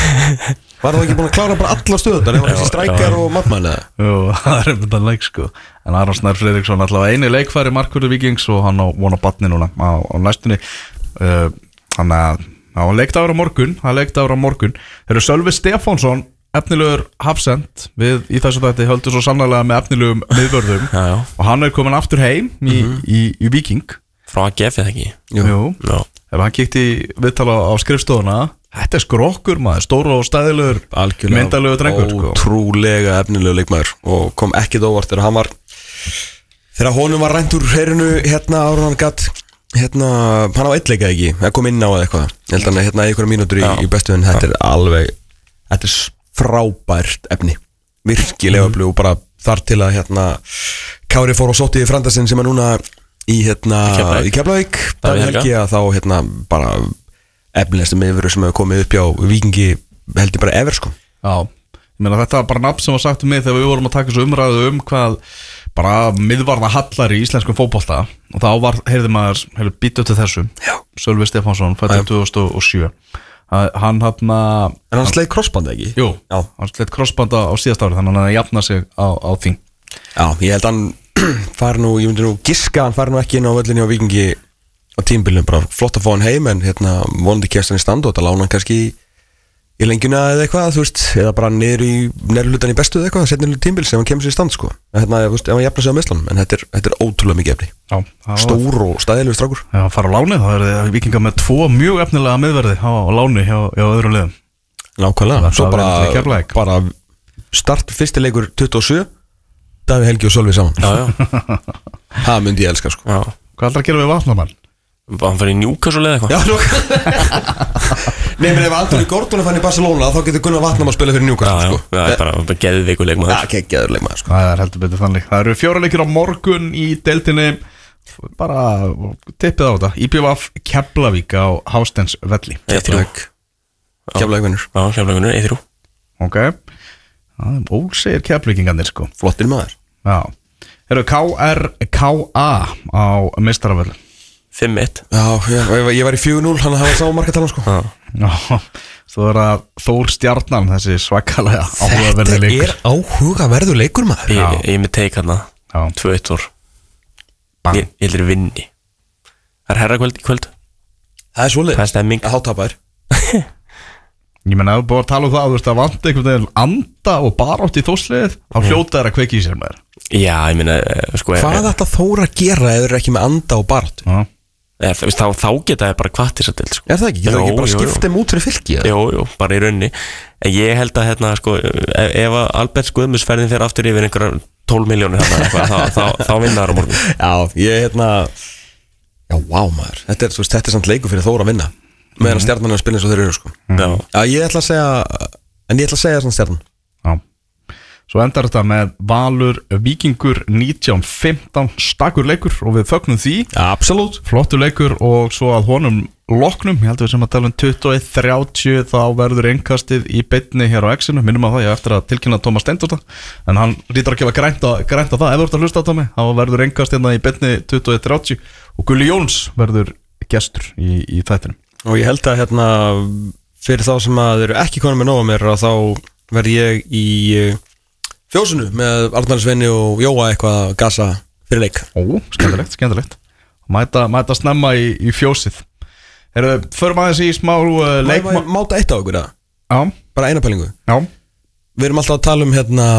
Var það ekki búin að klára bara alla stöðunar ef hann ekki strækjar og markmann eða? Jú, það er um þetta leik sko. En Aron Snær Friðriksson allavega eini leikfæri markvörður Víkings og hann á vona batni núna á, á næstunni uh, Þannig að hann leikdagur á morgun hann leikdagur á morgun Þeir eru Sölvi Stefánsson efnilegur hafsend við í þessu þætti höldu svo sannarlega með efnilegum miðvörðum já, já. og hann er komin aftur heim í, mm-hmm. í, í, í Víking Frá A G F eða ekki? Jú, Jú. Ef hann kíkti viðtala á skrifstofuna Þetta er skrokkur maður, stóru og stæðilegur myndalegur drengur sko. Ótrúlega efnilegur leikmaður og kom ekkit óvart þegar hann var þegar honum var rænt úr heyrinu hérna ára hann gatt hérna, hann á eitt leika ekki það kom inn á eða eitthvað ég held hann hérna einhverja mínútur í, í bestu en þetta er alveg þetta er frábært efni virkilega öflug mm. og bara þar til að hérna Kári fór og sótti í Frandasinn sem er núna í hérna í Keflavík það er helgi að þá hérna bara efnilegstu miðvörður sem hefur komið upp hjá Víkingi held ég bara ever sko Já, ég meina þetta var bara nafn sem var sagt um mig þegar við vorum að taka þessu umræðu um hvað bara miðvarða hallar í íslenskum fótbolta og þá var, heyrði maður, heyrði býtu til þessu Já. Sölvi Stefánsson, fættur tvö þúsund og sjö Hann hann að En hann sleit krossbanda ekki? Jú, Já. hann sleit krossbanda á síðast ári þannig að hann jafna sig á, á því Já, ég held að hann fari nú, ég myndi nú giska hann fari nú ekki inn á völlinni á Víkingi á tímbilinu, bara flott að fá hann heim en hérna vonandi kemst hann í stand og þetta lána hann kannski í, í lengjuna eða eitthvað þú veist, eða bara niður í nærlutan í bestu eða eitthvað, setnir tímbil sem hann kemur sér í stand sko, hérna, þú veist, ef hann jafnar sig á meðslanum en þetta er, þetta er ótrúlega mikið efni Já, stór og stæðilegur strákur Já, fara á láni, þá er það Víkinga með tvo mjög efnilega miðverði á, á láni hjá, hjá öðrum liðum Nákvæmlega, svo bara, bara start fyrsti leikur tuttugu og sjö Davíð Helgi og Sölvi saman Já, já Það myndi ég elska sko Já. Hvað ætlar að gera við Vatnamann? Hann fyrir Newcastle eða eitthvað Nei, menn ef Antoni Gordon fann í Barcelona þá getur Gunnar Vatnam að spila fyrir Newcastle Já, sko. já, það er bara, bara geðveikur leikmaður Já, geðveikur leikmaður sko. Það er heldur betur þannig Það eru fjóra leikir á morgun í deildinni bara tippið á þetta I B V F Keflavík á Hásteins velli Keflavík Keflavík Já, Keflavík eitt þrjú Ok Ólsegir Keflavíkingarnir sko Flottir maður Já Eru K R K A á meistaraföldu fimm eitt Já, ég, ég var í fjögur núll hann hafa sá markatalan sko Já, svo er það Þór Stjarnan þessi svakalega áhugaverði leikur Þetta er áhugaverður leikur maður Ég, ég er með teik hann tvö eitt Þór Ég, ég er vinni Það er herrakvöld í kvöld Það er svolítið Það er stemming Það hátabær Ég menna að þú búið að tala um það, þú veist að vanta einhvern veginn anda og barátt í þósliðið þá hljóta þær að kveiki í sér með þér Já, ég meina, sko Hvað ætla Þór að gera ef þeir eru ekki með anda og barátt? Já Eða, þá, þá, þá geta það bara hvað til þess að til sko. Er það ekki? Geta það ekki bara skipta þeim út fyrir fylki? Jú, jú, bara í raunni En ég held að hérna, sko, ef, ef Albert Guðmundsferðin fyrir aftur yfir einhverja tólf miljónir hérna, þá, þá, þá, þá vinna það á morgun Já, ég hérna Já, vá maður Þetta er, veist, þetta er samt leikur fyrir Þór að vinna meðan Stjarnan er að spila eins og þeir eru sko. Já. Já, ég ætla að segja En ég ætla að segja svona Stjarnan Já Svo endar þetta með Valur Víkingur nítján fimmtán stakur leikur og við fögnum því ja, Absolutt Flottur leikur og svo að honum loknum, ég held við sem að tala um tuttugu og eitt þrjátíu þá verður innkastið í beinni hér á X-inu, minnum að það ég eftir að tilkynna Tómas Steindóta en hann lítur að gefa grænt á, grænt á það ef þú ert að hlusta á það mig, þá verður innkastið í beinni tuttugu og eitt þrjátíu og Gulli Jóns verður gestur í, í þættinum Og ég held að hérna fyrir þá sem að eru ekki konum með nóga mér að þá verð ég í fjósinu með Arnar Sveini og Jóa eitthvað að gasa fyrir leik Ó, skemmtilegt, skemmtilegt Mæta, mæta snemma í, í fjósið Herðu, förum aðeins í smá uh, leik Má ég máta eitt á okkur það? Já Bara eina pælingu Já Við erum alltaf að tala um hérna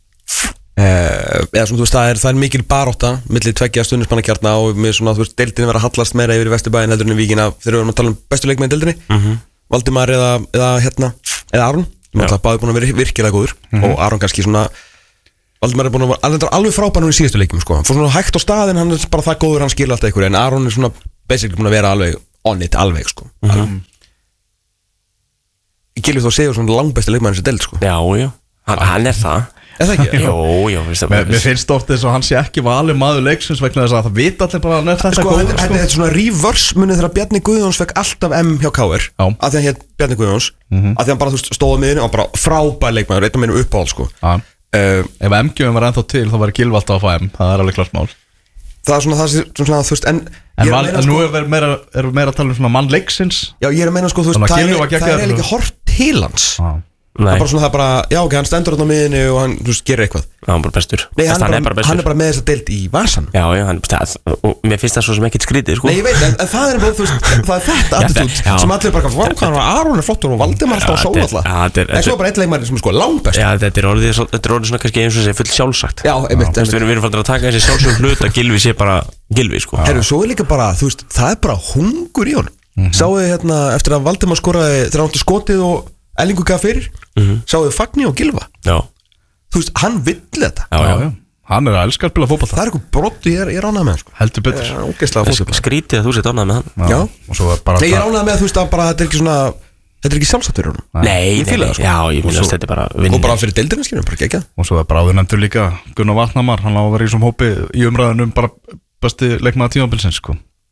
eh, eða svona þú veist það er, það er mikil barótta milli tveggja stundinspannakjarna og með svona þú veist deildinni vera að hallast meira yfir í Vesturbæinn heldur en í Víkina þegar við erum að tala um bestu leikmenn í deildinni mm-hmm. Valdimar eða, eða hérna eða Aron sem alltaf báði búin að vera virkilega góður mm-hmm. og Aron kannski svona Valdimar er búin að vera alveg, alveg frábær núna í síðustu leikjum sko. Hann fór svona hægt á staðinn, hann er bara það góður, hann skilur alltaf ykkur. En Aron er svona basically búin að vera alveg on it, alveg sko. mm-hmm. Gylfi Þór Sigurðsson langbesti leikmaður þessi deild sko. Já, já, hann, hann er það. Er það ekki? Jó, jó, það Mér, mér finnst oft þess að hann sé ekki valið maður leiksins vegna þess að það vita allir bara nefn þetta sko, góður þetta, sko. þetta er svona reverse munið þegar Bjarni Guðjóns fekk alltaf M hjá K R Já. að því hann hétt Bjarni Guðjóns Mhm. að því hann bara þú veist, stóð á miðinu og bara frábær leikmaður, einn af minnum uppáhald sko. Já. uh, Ef M G-um var ennþá til þá var Gylfi alltaf að fá M. Það er alveg klart mál. Það er svona það sem svona, þú veist, en En ég er að val, meina, nú sko, erum við meira, erum við meira að tala um svona mann leiksins. já, ég er að meina sko, þú veist, Þannig að það Gylfi var er, það geggjaður. er ekki hort til hans Já. það Nei, er bara svona það er bara, já ok, hann stendur þarna á miðinu og hann, þú veist, gerir eitthvað hann er bara bestur. Nei, hann, hann er bara, hann er bara með þess að deild í vasan Já, já, hann, það, og mér finnst það svo sem ekkert skrítið, sko. Nei, ég veit, en, en það er bara, þú veist, það er þetta attitút Já. sem allir bara, hvað hann var, Aron er flottur og Valdimar alltaf á Já, sól þetta er- alltaf já, þetta er- En svo er bara einn leikmaður sem er sko langbest Já, þetta er orðið, svo- þetta er orðið svona kannski eins og þessi full sjálfsagt. Já, einmitt, Þú veist, við erum, við erum fannir að taka þessi sjálfsögum hlut að Gylfi sé bara Gylfi, sko. Herru, svo er líka bara, þú veist, það er bara hungur í honum mm -hmm. Sáuðu hérna, eftir að Valdimar skoraði þegar hann átti skotið og Ellingu gaf fyrir mm -hmm. Sáuðu Fagni og Gylfa Já, Þú veist, hann vill þetta já, já. já. Hann er að elska að spila fótbolta. Það er eitthvað brott ég er, ég er ánægð með hann, sko. Heldur betur. Það er ógeðslega fótbolta Skrítið að þú sett ánægð með hann. Já. Og svo er bara Nei, ég er ánægð með, þú veist, að bara þetta er ekki svona Þetta er ekki sjálfsagt fyrir honum Nei, Ég nei, fíla nei, það, sko. já, ég finnst þetta er bara Og vinning. bara fyrir deildina, skilum, bara gegja Og svo er bráður nefndur líka Gunnar Vatnamar. Hann á að vera í svona hópi í umræðunum bara besti leikmaður tímabilsins sko.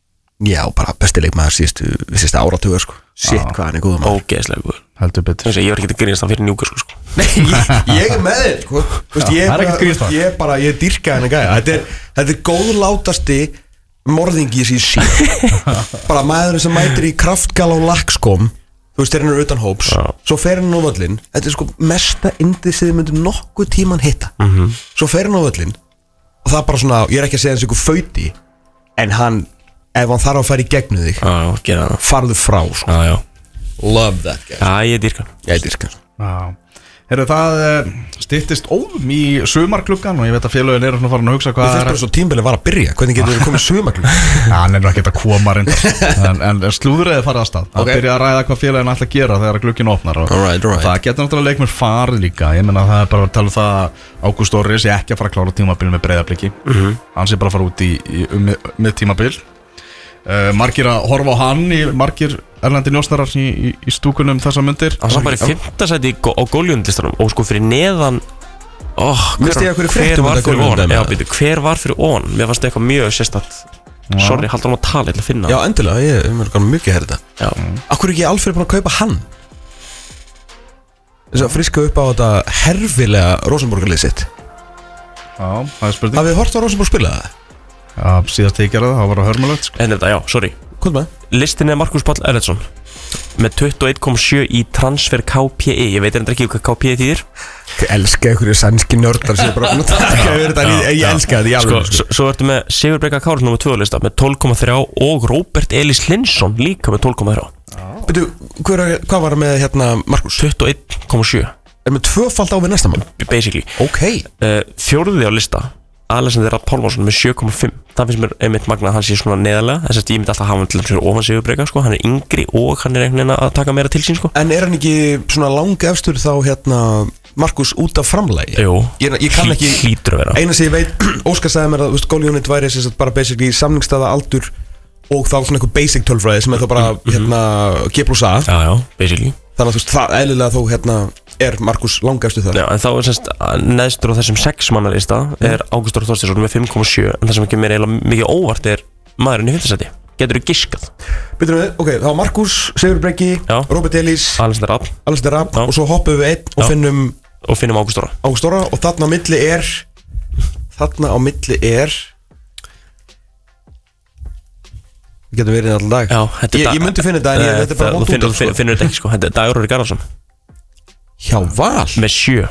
Já, bara besti leikmaður síðustu, síðustu áratuga, sko Shit, Já. hvað hann er góð maður Ógeðslega góður. Heldur betur. Ég var ekki að grínast hann fyrir njúkar, sko. Nei, ég, ég er með þér, sko Þú veist, Já, ég það er bara- ekkert grínast það. Ég er bara, ég dyrka henni gæja Þetta er, þetta er góðlátasti morðingi sem ég sé Bara maðurinn sem mætir í kraftgal á lakkskóm Þú veist, þegar hann er utan hóps Já. Svo fer hann á völlin Þetta er sko mesta indið sem þið myndum nokkuð tíman hitta Mhm. -hmm. Svo fer hann á völlin Og það er bara svona, ég er ekki að segja hans ykkur fauti En hann, ef hann þarf að fara í gegnu þig Já, já, gera það. Farðu frá, sko Já, já. Love that guy Já, ég dýrka. Ég dyrka Já. Herru, það uh, styttist óðum í sumarklukkan og ég veit að félögin eru svona farin að hugsa Þú hvað finnst bara svo tímbilið var að byrja Hvernig getur við komið sumaklum? Já, hann er nú ekkert að koma reyndar En, en slúðrið er farið að stað. Það Ok. byrja að ræða hvað félögin ætla að gera þegar glukkin opnar og, Alright, alright. og það getur náttúrulega leikmur farið líka. Ég menna það er bara að tala um það að Ágúst Orri sé ekki að fara að klára tímabil með Breiðabliki. mm-hmm. Hann sé bara að fara út í, í um, með tímabil. Uh, margir að horfa á hann í margir erlendi njósnarar í, í, í stúkunum þessar myndir. Hann var bara í fimmta sæti á góljónlistanum og sko fyrir neðan oh, Minnst ég að hverju hver fréttum var þetta fyrir Gólfjörn ofan? dæmi? Já, býtu, hver var fyrir ofan? Mér fannst eitthvað mjög sérstætt. Sorry, haldur hann á tali til að finna Já, endilega, ég er mjög mikið að heyra þetta Já. Akkur er ekki Alfred búin að kaupa hann? Þess að friska upp á þetta herfilega Rosenborgarlið sitt Já, það er spurning. Hafið þið hort á Rosenborg spila það? Já, síðast ég gerði það, það var að hörmulegt sko. En þetta, já, sorry. Hvað með? Listin er Markus Páll Erlendsson með tuttugu og einn komma sjö í transfer K P I. Ég veit endur ekki hvað K P I þýðir. Ég elska einhverju sænski nördar sem er bara búin að taka yfir þetta en ég- Ég elska þetta, ég Sko, alveg svo, svo ertu með Sigur Breka Kársson nummer tvö á lista með tólf komma þrjú og Róbert Elís Linsson líka með tólf komma þrjú. Byrju, hver, hvað var með hérna Markus? tuttugu og einn komma sjö Er með tvöfald á við næsta mann? basically. Ok uh, Fjórði á lista Alexander Rapp Pálmarsson með sjö komma fimm. Það finnst mér einmitt magna að hann sé svona neðarlega. Þess að ég myndi alltaf hafa hann til þess að ofan Sigur Breka, sko. Hann er yngri og hann er einhvern veginn að taka meira til sín, sko. En er hann ekki svona langa efstur þá hérna Markus út af framlægi? Jú, Ég, ég kann ekki hlýtur að vera. Eina sem ég veit, Óskar sagði mér að Góljónit væri sem sagt bara basically samningsstaða aldur og þá svona eitthvað basic tölfræði sem er þá bara hérna G plus A Já, já, basically. þannig að þú veist, það eðlilega þó hérna er Markus langafstu þar. Já, en þá er semst neðstur á þessum sex mannalista er Ágúst Orri Þorsteinsson með fimm komma sjö, en það sem ekki mér eiginlega mikið óvart er maðurinn í fimmta sæti. Getur þú giskað? Byrjum við, ok, þá Markus, Sigur Breki, Já. Róbert Elís, Alexander Rapp Alistair Rapp Já. og svo hoppum við einn og Já. finnum og finnum Ágúst Orra. Ágúst Orra og þarna á milli er þarna á milli er við getum verið allan dag. Já, þetta er Ég, dag- ég myndi finna þetta en ég, Eh, þetta er bara það- vont þú finnur, út af, finnur, sko. finnur þetta ekki, sko. Þetta er Dagur Orri Garðarsson Hjá Val með sjö.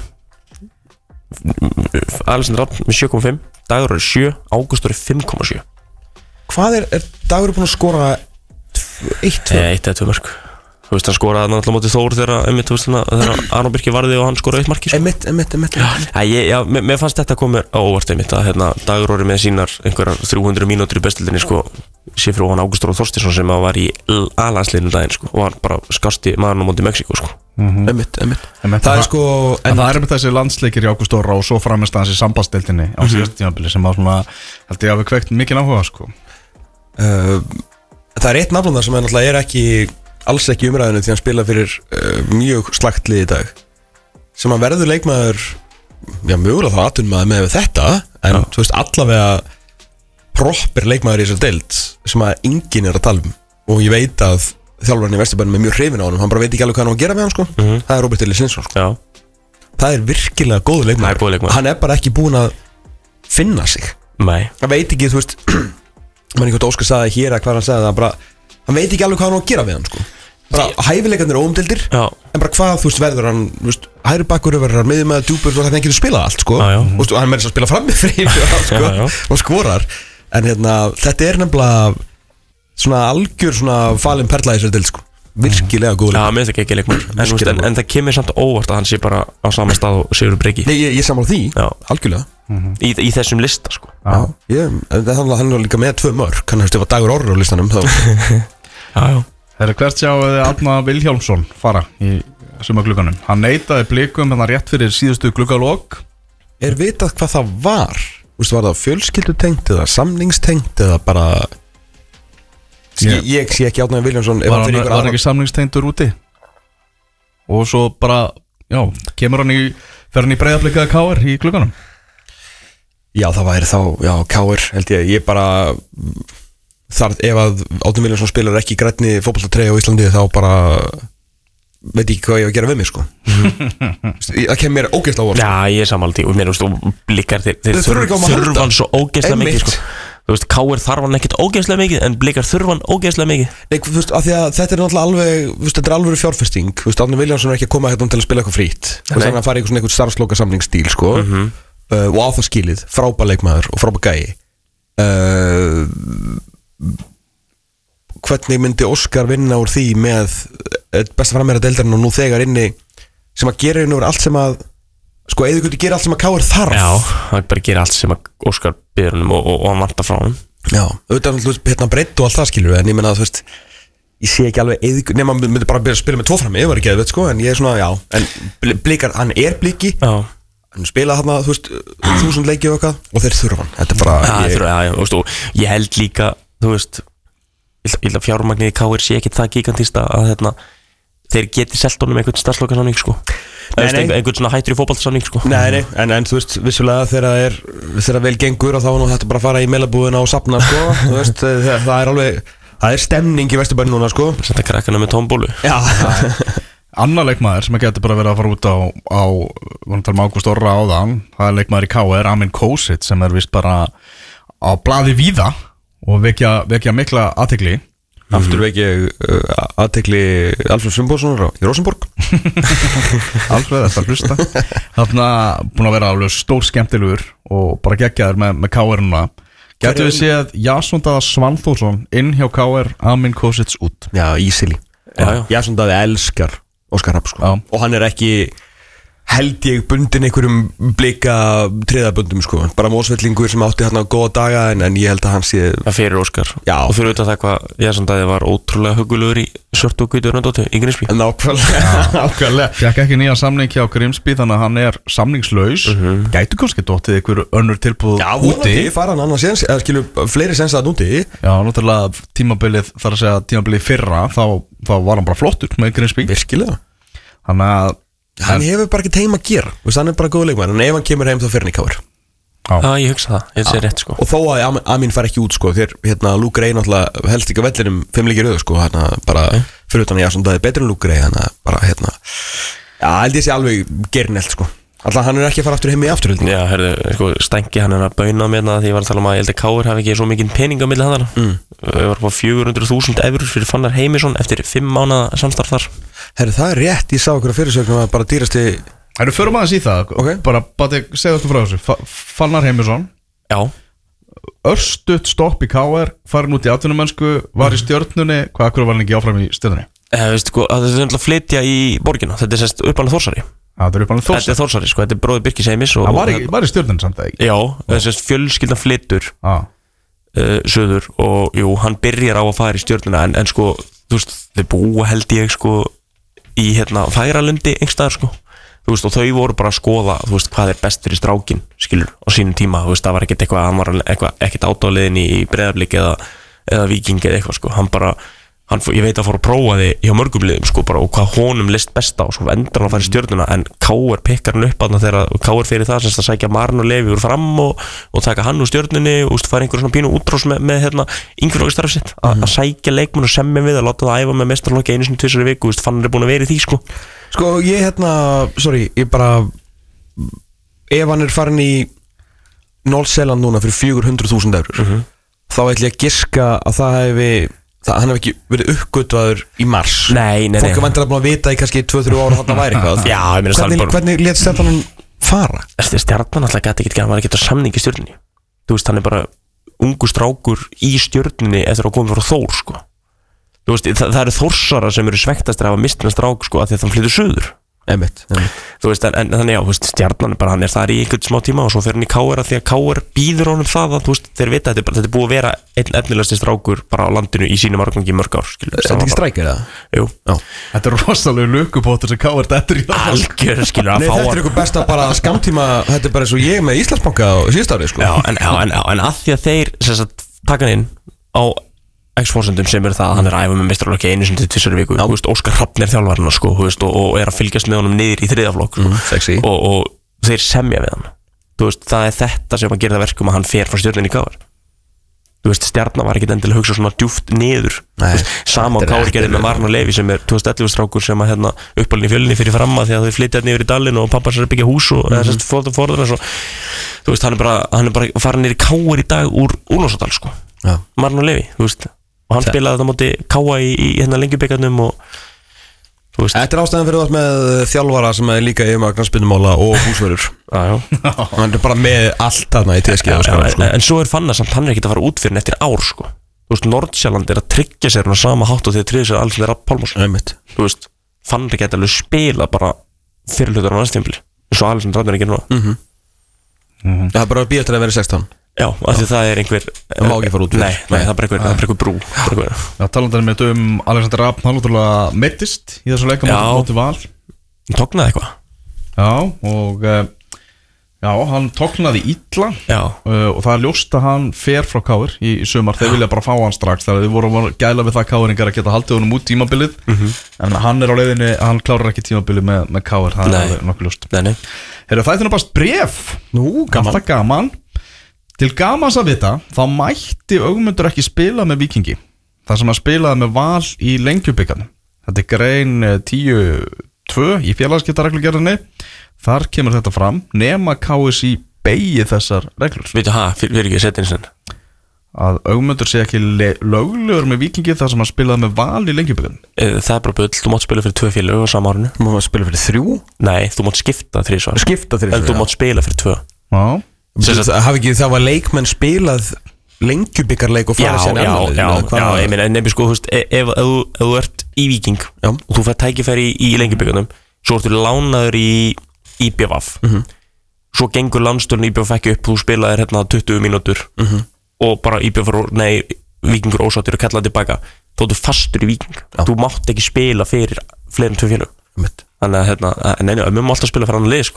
Alexander Rapp með sjö komma fimm, Dagur Orri sjö, Ágúst Orri fimm komma sjö. Hvað er, er Dagur búin að skora eitt, tvö? Eða eitt eða tvö mörg. Þú veist, hann skoraði náttúrulega mótið Þór þegar, einmitt, þú veist, þannig að þegar Aron Birki varði og hann skoraði eitt marki, sko. Emitt, emitt, emitt Já, ég, já, mér, mér fannst þetta komið á óvart einmitt að hérna, Dagur Orri með sínar einhverjar þrjú hundruð mínútur í bestildinni, sko, sé frá hann Ágúst Orri Þorsteinsson sem var í A-landsliðinu daginn, sko, og var bara skasti maðurinn á móti Mexíkó, sko. Einmitt, einmitt Það er sko En það er með þessi landsleikir í Ágúst Orra og svo framist hans í sambandsdeildinni á síðasta tímabili sem að svona held ég að við kveikt mikið áhuga sko uh, Það er eitt nafnum sem er náttúrulega er ekki alls ekki umræðinu því hann spila fyrir uh, mjög slagt lið í dag sem að verður leikmaður já mögulega þá aðtunum maður með þetta en ja. Þú veist allavega proper leikmaður í þessar deild sem að enginn er að tala um og ég veit að þjálfarinn í Vesturbænum er mjög hrifinn á honum hann bara veit ekki alveg hvað hann á að gera með hann sko mm -hmm. það er Robert Elisinsson sko. Það er virkilega góður leikmaður. góð leikmaður hann er bara ekki búinn að finna sig Nei. Hann veit ekki, þú veist mann einhvern Óskar sagði hér að hvað hann sagði hann, bara, hann veit ekki alveg hvað hann á að gera með hann sko bara hæfileikarnir og óumdeildir en bara hvað þú veist verður hann veist, hægri bakkur verður hann miðjum með djúpur og það getur spilað allt sko já, já. Og hann verður að spila fram með freyr sko, og skorar en hérna, þetta er nefnilega svona algjör svona falin perla í þessari deild sko virkilega góð leikmaður. Já, mér finnst ekki leikmaður en, en, en það kemur samt óvart að hann sé bara á sama stað og Sigurður Breki. Nei, ég, ég sammála því, já. Algjörlega mm-hmm. í, í þessum lista sko. Já, ég, hann er líka með tvö mörg hann hefði stefað Dagur Orri á listanum þá. Já, já. Það er hvert sjáuði Árna Vilhjálmsson fara í sumarglugganum. Hann neitaði Blikum hann rétt fyrir síðustu gluggalok. Er vitað hvað það var? Vistu, var það fjölskyldutengt eða samningstengt eða bara Ég, ég sé ekki Árna Vilhjálmsson Var hann, var hann ekki samningstengtur úti og svo bara já, kemur hann í fer hann í Breiðablikaða K R í glugganum. Já, það væri þá já, K R held ég, ég bara þar ef að Árni Vilhjálmsson spilar ekki grænni fótboltatreyju á Íslandi þá bara veit ekki hvað ég að gera við mig sko. Það kemur mér ógeðslega óvart. Já, ég er sammála því og mér veist og Blikar þeir, þeir þurfa hann svo ógeðslega mikið sko. Þú veist, K R þarf hann ekkert ógeðslega mikið en Blikar þurfa hann ógeðslega mikið. Nei, þú veist, af því að þetta er náttúrulega alveg þú veist, þetta er alveg fjárfesting. Þú veist, Árni Vilhjálmsson er ekki að koma hérna til að spila eitthvað frýtt. Þú veist, hann að fara í eitthvað starfsloka samningsstíl sko. Mm -hmm. uh, og á það skilið, frábær leikmaður og frábær gæi. Uh, hvernig myndi Óskar vinna úr því með besta frammeira deildarinn og nú þegar inni sem að gera inn úr allt sem að sko, eða þú gera allt sem að K R þarf. Já, það bara gera allt sem að Óskar byrður um og, og, og hann vantar frá hann. Já, auðvitað hérna breytt og allt það skilur en ég menna að þú veist ég sé ekki alveg eða, nema myndi bara byrja að spila með tvo frammi, ég var ekki eða veit sko en ég er svona, já, en Blikar, hann er Bliki já. Hann spila hann að, þú veist, þúsund leiki og eitthvað og þeir þurfa hann, þetta er bara ja, ég, þurfa, já, já, veist, og ég held líka, þú veist ég held að fjármagnið í K R sé ekki það gigantista að hérna þeir geti selt honum einhvern starfslokasamning sko einhvern svona hættur í fótboltasamning sko. Nei, nei, en, en þú veist, vissulega þegar það er þegar vel gengur og þá er nú þetta bara að fara í meilabúðina og safna sko þú veist, það, það er alveg, það er stemning í Vesturbænum núna sko. Þetta krakkana með tómbólu. Já. Annar leikmaður sem að geti bara verið að fara út á á, vonum tala um Ágúst Orra áðan það er leikmaður í K R, Amin Kosic sem er vist bara á blaði víða og vekja, vekja mikla athygli. Aftur veit ég uh, aðtekli Alfred Sveinbjörnssonar í Rosenborg. Alfred, þetta hlusta. Þarna búin að vera alveg stór skemmtilegur og bara geggjaður með, með K R-una. Gætu við séð Jason Daða Svanþórsson inn hjá K R, Amin Kosic út. Já, easily. Jason Daði elskar Óskar Rapp sko. Og hann er ekki held ég bundin einhverjum Blika triðabundum sko, bara mósvellingur sem átti hérna góða daga en, en ég held að hann sé það fyrir Óskar. Já. Og fyrir auðvitað það hvað Jason Daði var ótrúlega hugulegur í svörtu og hvítu röndóttu í Grimsby. Nákvæmlega, nákvæmlega. Fekk ekki nýja samning hjá Grimsby þannig að hann er samningslaus. Uh -huh. Gætu kannski dóttið einhver önnur tilbúð já, úti. Já, vonandi fara hann annars sens, eða skilur fleiri sens að úti. Já, náttúrulega tímabilið þar að segja tímabilið fyrra þá, þá var hann bara flottur með Grimsby. Virkilega. Þannig að hann hefur bara ekki heim að gera, veist, hann er bara góð leikmaður en ef hann kemur heim þá fer hann í K R. Já, ég hugsa það, ég sé rétt sko. Og þó að Amin fær ekki út sko þegar hérna Luke Ray náttúrulega helst ekki að vellinum fimm leikir röð sko, hérna bara okay. fyrir utan að Jason Daði betur en Luke Ray hérna bara hérna, já held ég sé alveg gerinelt sko, alltaf hann er ekki að fara aftur heim í aftur. Já, herðu, sko Stengi hann er að bauna með það því ég var að tala um að ég held að K R hafi ekki svo mikið pening á milli handana. Mm. Við varum á fjögur hundruð þúsund eurur fyrir Fannar Heimisson eftir fimm mánaða samstarf þar. Herru, það er rétt, ég sá okkur að fyrirsögnum að bara dýrasti. Herru, förum aðeins í það, okay. bara bati segja þetta frá þessu, Fannar Heimisson. Já. Örstutt stopp í K R, farin út í atvinnumönsku, var í Stjörnunni, hvað akkur var hann ekki áfram í Stjörnunni? Það veist, sko, það er náttúrulega að flytja í borgina, þetta er sérst uppalinn Þórsari. Já, þetta er uppalinn Þórsari. Þetta er Þórsari, sko, þetta er bróðir Birkis Heimis. Það var, var í Stjörnunni samt að ekki? Já, það er sérst fjölskyldan flytur ah. uh, söður og jú, hann byrjar á að fara í Stjörnuna en, en sko, þú veist, þau búa held ég sko í hérna Færalundi einhverstaðar sko þú veist, og þau voru bara að skoða, þú veist, hvað er best fyrir strákin, skilur, á sínum tíma, þú veist, það var ekkert eitthvað, hann var eitthvað, ekkert átáliðin í Breiðablik eða, eða Víking eða eitthvað, sko, hann bara, hann, ég veit að fór að prófa þið hjá mörgum liðum, sko, bara, og hvað honum list besta og svo endur hann að fara í Stjörnuna, en Káur pikkar hann upp aðna þegar Káur fyrir það, semst að sækja Marn og Levi úr fram og, og taka hann úr Stjörnunni og, þú veist, fara einhver svona pínu útrás með, með hérna, yngurflokkstarf sitt, að sækja leikmenn og semja við að láta það æfa með meistaraflokki einu sinni tvisvar í viku, þú veist, fann hann er búin að vera í því, sko. Sko ég hérna, sorry, ég bara ef hann er farin í Nól-Sjeland núna fyrir fjögur hundruð þúsund eurur uh -huh. þá ætla ég að giska að það hefði það, hann hef ekki verið uppgötvaður í mars. Nei, nei, nei. Fólk er vantilega búin að vita í kannski tvö til þrjú ára þarna væri eitthvað. Já, ég meina hvernig, hvernig let Stjarnan fara? Stjarnan alltaf gæti ekki, hann var ekki að samninga í Stjörnunni. Þú veist, hann er bara ungu strákur í Stjörnunni eftir að koma frá Þór, sko. Þú veist, það, það eru Þórsara sem eru svektastir að hafa mistina strák, sko, að því að þann flytur suður. Einmitt, einmitt. Þú veist, en, en þannig já, þú veist, Stjarnan er bara, hann er þar í einhvern smá tíma og svo fer hann í K R að því að K R býður honum það að, þú veist, þeir vita að þetta, þetta er búið að vera einn efnilegasti strákur bara á landinu í sínum árgangi í mörg ár, skilur. Er þetta ekki strækir það? Jú. Já. Þetta er rosalega lukupóttur sem K R dettur í það. Algjör, skilur, að Nei, fá þetta er ykkur besta bara skamtíma, þetta er bara eins og ég með Íslandsbanka á síðasta ári, sko. Já, en, já, en, en að því að þeir, sem sagt, taka hann inn á X-forsendum sem er það að hann er að æfa með meistaraflokki einu sinni til tvisvar í viku, þú veist, Óskar Hrafn er þjálfarinn sko, þú veist, og, og er að fylgjast með honum niður í þriðaflokk mm, sexy og, og þeir semja við hann, þú veist, það er þetta sem að gera það verkum að hann fer frá Stjörnunni í K R. Þú veist, Stjarnan var ekki endilega að hugsa svona djúpt niður. Nei, veist, sama á K R gerði með Marn og Levi sem er tvö þúsund og ellefu strákur sem að hérna uppalinn í fjölunni fyrir framma því að þau flytja niður í dalinn og pappa sér að byggja hús og mm -hmm. þess að fórðurna svo. Þú veist, hann er bara, hann er bara farin niður í K R í dag úr Úlfarsárdal sko. Já. Marn og Levi, þú veist. Og hann Þa. spilaði þetta móti Káa í, í hérna Lengjubikarnum og þú veist. Þetta er ástæðan fyrir það með þjálfara sem er líka yfir með knattspyrnumála og húsvörður. Já, já. Hann er bara með allt þarna í T S G. Já, já, en, sko. en svo er Fannar samt, hann er ekkert að fara út fyrir eftir ár sko. Þú veist, Nordsjælland er að tryggja sér hann á sama hátt og þegar tryggja sér alls þeirra Pálmarsson. Einmitt. Þú veist, Fannar geta alveg spila bara fyrir hlutar á næst tímabili eins og Alexander Ragnar ekki núna. Mhm. Mhm. Það er bara að býja til að vera sextán. Já, af því það er einhver Það má ekki fara út fyrir. Nei, nei, það er bara einhver, það er bara einhver brú bara einhver. Já, talandar með um Alexander Rapp, hann náttúrulega meittist í þessu leika móti Val. Hann tóknaði eitthvað. Já, og uh, já, hann tóknaði illa uh, og það er ljóst að hann fer frá K R í, í sumar, þeir vilja bara fá hann strax þegar þið voru að gæla við það K R-ingar að geta haldið honum út tímabilið mm -hmm. en hann er á leiðinni, hann klárar ekki tímabilið með, með K R, það nei. er nokkuð ljóst. Heyrðu, það er þinn að bast bréf. Nú, gaman. gaman Til gamans að vita, þá mætti Ögmundur ekki spila með Víkingi þar sem hann spilaði með Val í Lengjubikarnum. Þetta er grein tíu tvö í félagaskiptareglugerðinni. Þar kemur þetta fram nema K S í beigi þessar reglur. Veitu, hæ, fyrir ekki að setja eins og að Ögmundur sé ekki löglegur með Víkingi þar sem hann spilaði með Val í Lengjubikarnum. Það er bara bull, þú mátt spila fyrir tvö félög á sama árinu. Þú mátt spila fyrir þrjú? Nei, þú mátt skipta þrísvar. Skipta þrísvar, en þú mátt spila fyrir tvö. Já. Hafi ekki það var leikmenn spilað Lengjubikarleik og fara sér annað? Já, já, já, ég meina, nefnir sko, ef þú ert í Víking já. og þú fær tækifæri í, í Lengjubikarnum, svo ertu lánaður í I B V F, mm -hmm. svo gengur lánstjórn I B V F ekki upp, þú spilaðir hérna tuttugu mínútur mm -hmm. og bara I B V F, nei, Víkingur ósáttur og kallaði tilbaka, þá ertu fastur í Víking, já. Þú mátt ekki spila fyrir fleirum tvö félög, þannig að hérna, neina, við mátt alltaf spila fyrir annan lið, sko.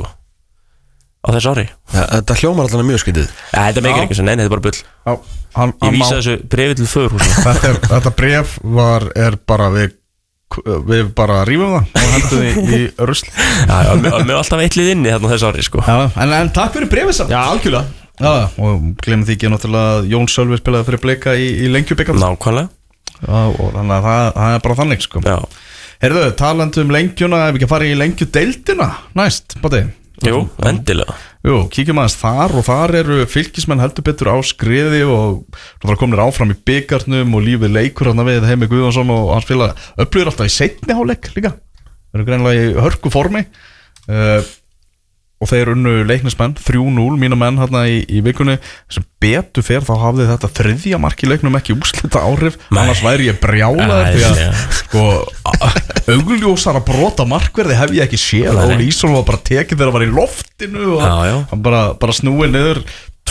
Á þessu ári ja, Þetta hljómar alltaf mjög skytið. ja, Þetta meikir ekki sem, neina, þetta er bara bull. Já, hann, Ég vísa má... þessu brefi til föðurhúsinu. Þetta, er, þetta bref var, er bara við, við bara rýfum það og heldum því í rusl. Já, við erum alltaf eittlið inni þarna þessu ári sko. Já, en, en takk fyrir brefið samt. Já, algjörlega. Já, og glemum því ekki náttúrulega að Jón Sölvi spilaði fyrir Blika í, í Lengjubikarnum. Nákvæmlega. Já, og þannig að það, það er bara þannig sko. Já. Heyrðu, talandi um lengjuna, ef við ekki að fara í lengjudeildina næst, bátti. Jú, endilega. Jú, kíkjum aðeins þar og þar eru fylkismenn heldur betur á skriði og það komnir áfram í byggarnum og lífið leikur hérna við Heimi Guðjónsson og hans félag upplýður alltaf í seinni hálfleik líka. Það eru greinilega í hörku formi uh, og þeir unnu leiknismenn þrjú núll, mína menn hérna í, í vikunni sem betur fer þá hafði þetta þriðja mark í leiknum ekki úrslita áhrif. Nei. Annars væri ég brjálaður því að sko augljósara brota markverði hef ég ekki séð. Óli Ísson var bara tekið þegar það var í loftinu og já, já. hann bara, bara snúið niður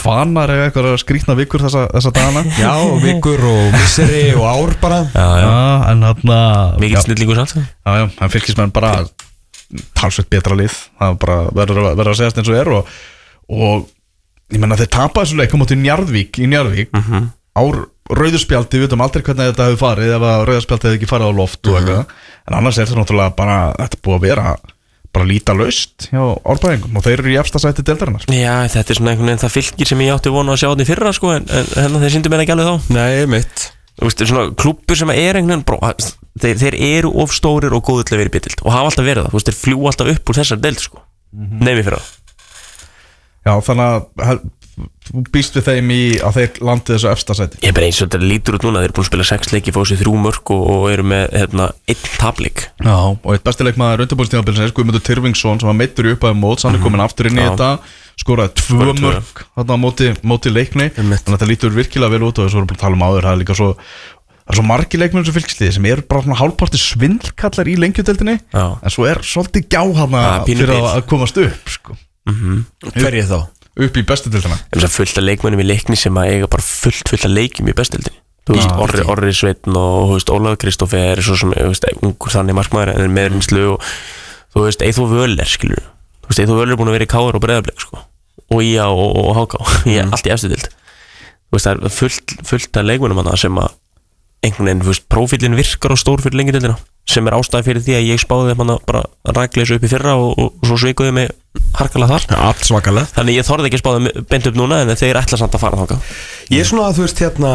kvanar eða eitthvað skrýtna vikur þessa, þessa dagana. Já, vikur og misseri og ár bara. Já, já, já en þarna mikið snillingur samt. Já, já, hann fylgismenn bara talsveit betra lið, það bara verður, verður að segjast eins og er og, og ég menna þeir tapa þessu leik á móti Njarðvík í Njarðvík mm -hmm. ár rauðurspjaldi, við veitum aldrei hvernig þetta hefur farið ef að rauðurspjaldi hefur ekki farið á loft og eitthvað, en annars er þetta náttúrulega bara, þetta er búið að vera bara líta laust hjá Árbæðingum og þeir eru í efsta sæti deildarinnar. Já, þetta er svona einhvern veginn það fylgir sem ég átti vona að sjá þetta í fyrra sko, en, en hérna þeir sýndu mér ekki alveg þá. Nei, mitt. Þú veist, svona klúbbur sem er einhvern veginn, þeir, þeir eru of stórir og góður til að vera í bitild og hafa alltaf verið það, þú veist, þeir fljú alltaf upp úr þessar deild sko, mm-hmm. nefnir fyrra. Já, þannig að þú býst við þeim í að þeir landi þessu efsta sæti. Ég er bara eins og þetta lítur út núna, þeir eru búin að spila sex leiki, fá sér þrjú mörk og, og eru með hérna, einn tapleik. Já, og eitt bestileikmaður undirbúinstímabilsins, Guðmundur Tyrfingsson sem var meiddur í upphæðum móts, hann er komin aftur inn í Já. þetta, skoraði tvö mörk þarna á móti, móti leikni, þannig að þetta lítur virkilega vel út og þessu voru bara að tala um áður, það er líka svo, það er svo margir leikmenn sem fylgisliði sem eru bara svona hálfparti svindlkallar í lengjudeildinni, en svo er svolítið gjá hana fyrir að komast upp, sko. Mm-hmm. Hverju þá? Upp í bestu deildina. Það er fullt af leikmennum í leikni sem að eiga bara fullt fullt af leikjum í bestu deildinni. Þú veist, ah, Orri, Orri Sveinn og þú veist, Ólafur Kristófer er svo sem, þú veist, ungur þannig markmaður en með reynslu og þú veist, Eyþór Völler, skilur. Þú veist, Eyþór Völler er búin að vera í K R og Breiðablik, sko. Og í A og, og H K, ég er allt í efstu deild. Þú veist, það er fullt, fullt af leikmennum hana sem að einhvern veginn, þú veist, prófílinn virkar á stór fyrir lengjudeildina sem er ástæði fyrir því að ég spáði þeim hana bara rækleis upp í fyrra og, og, og svo sveikuði mig harkalega þar. Ja, allt svakalega. Þannig ég þorði ekki að spáði beint upp núna en þeir ætla samt að fara þangað. Ég er svona að þú veist hérna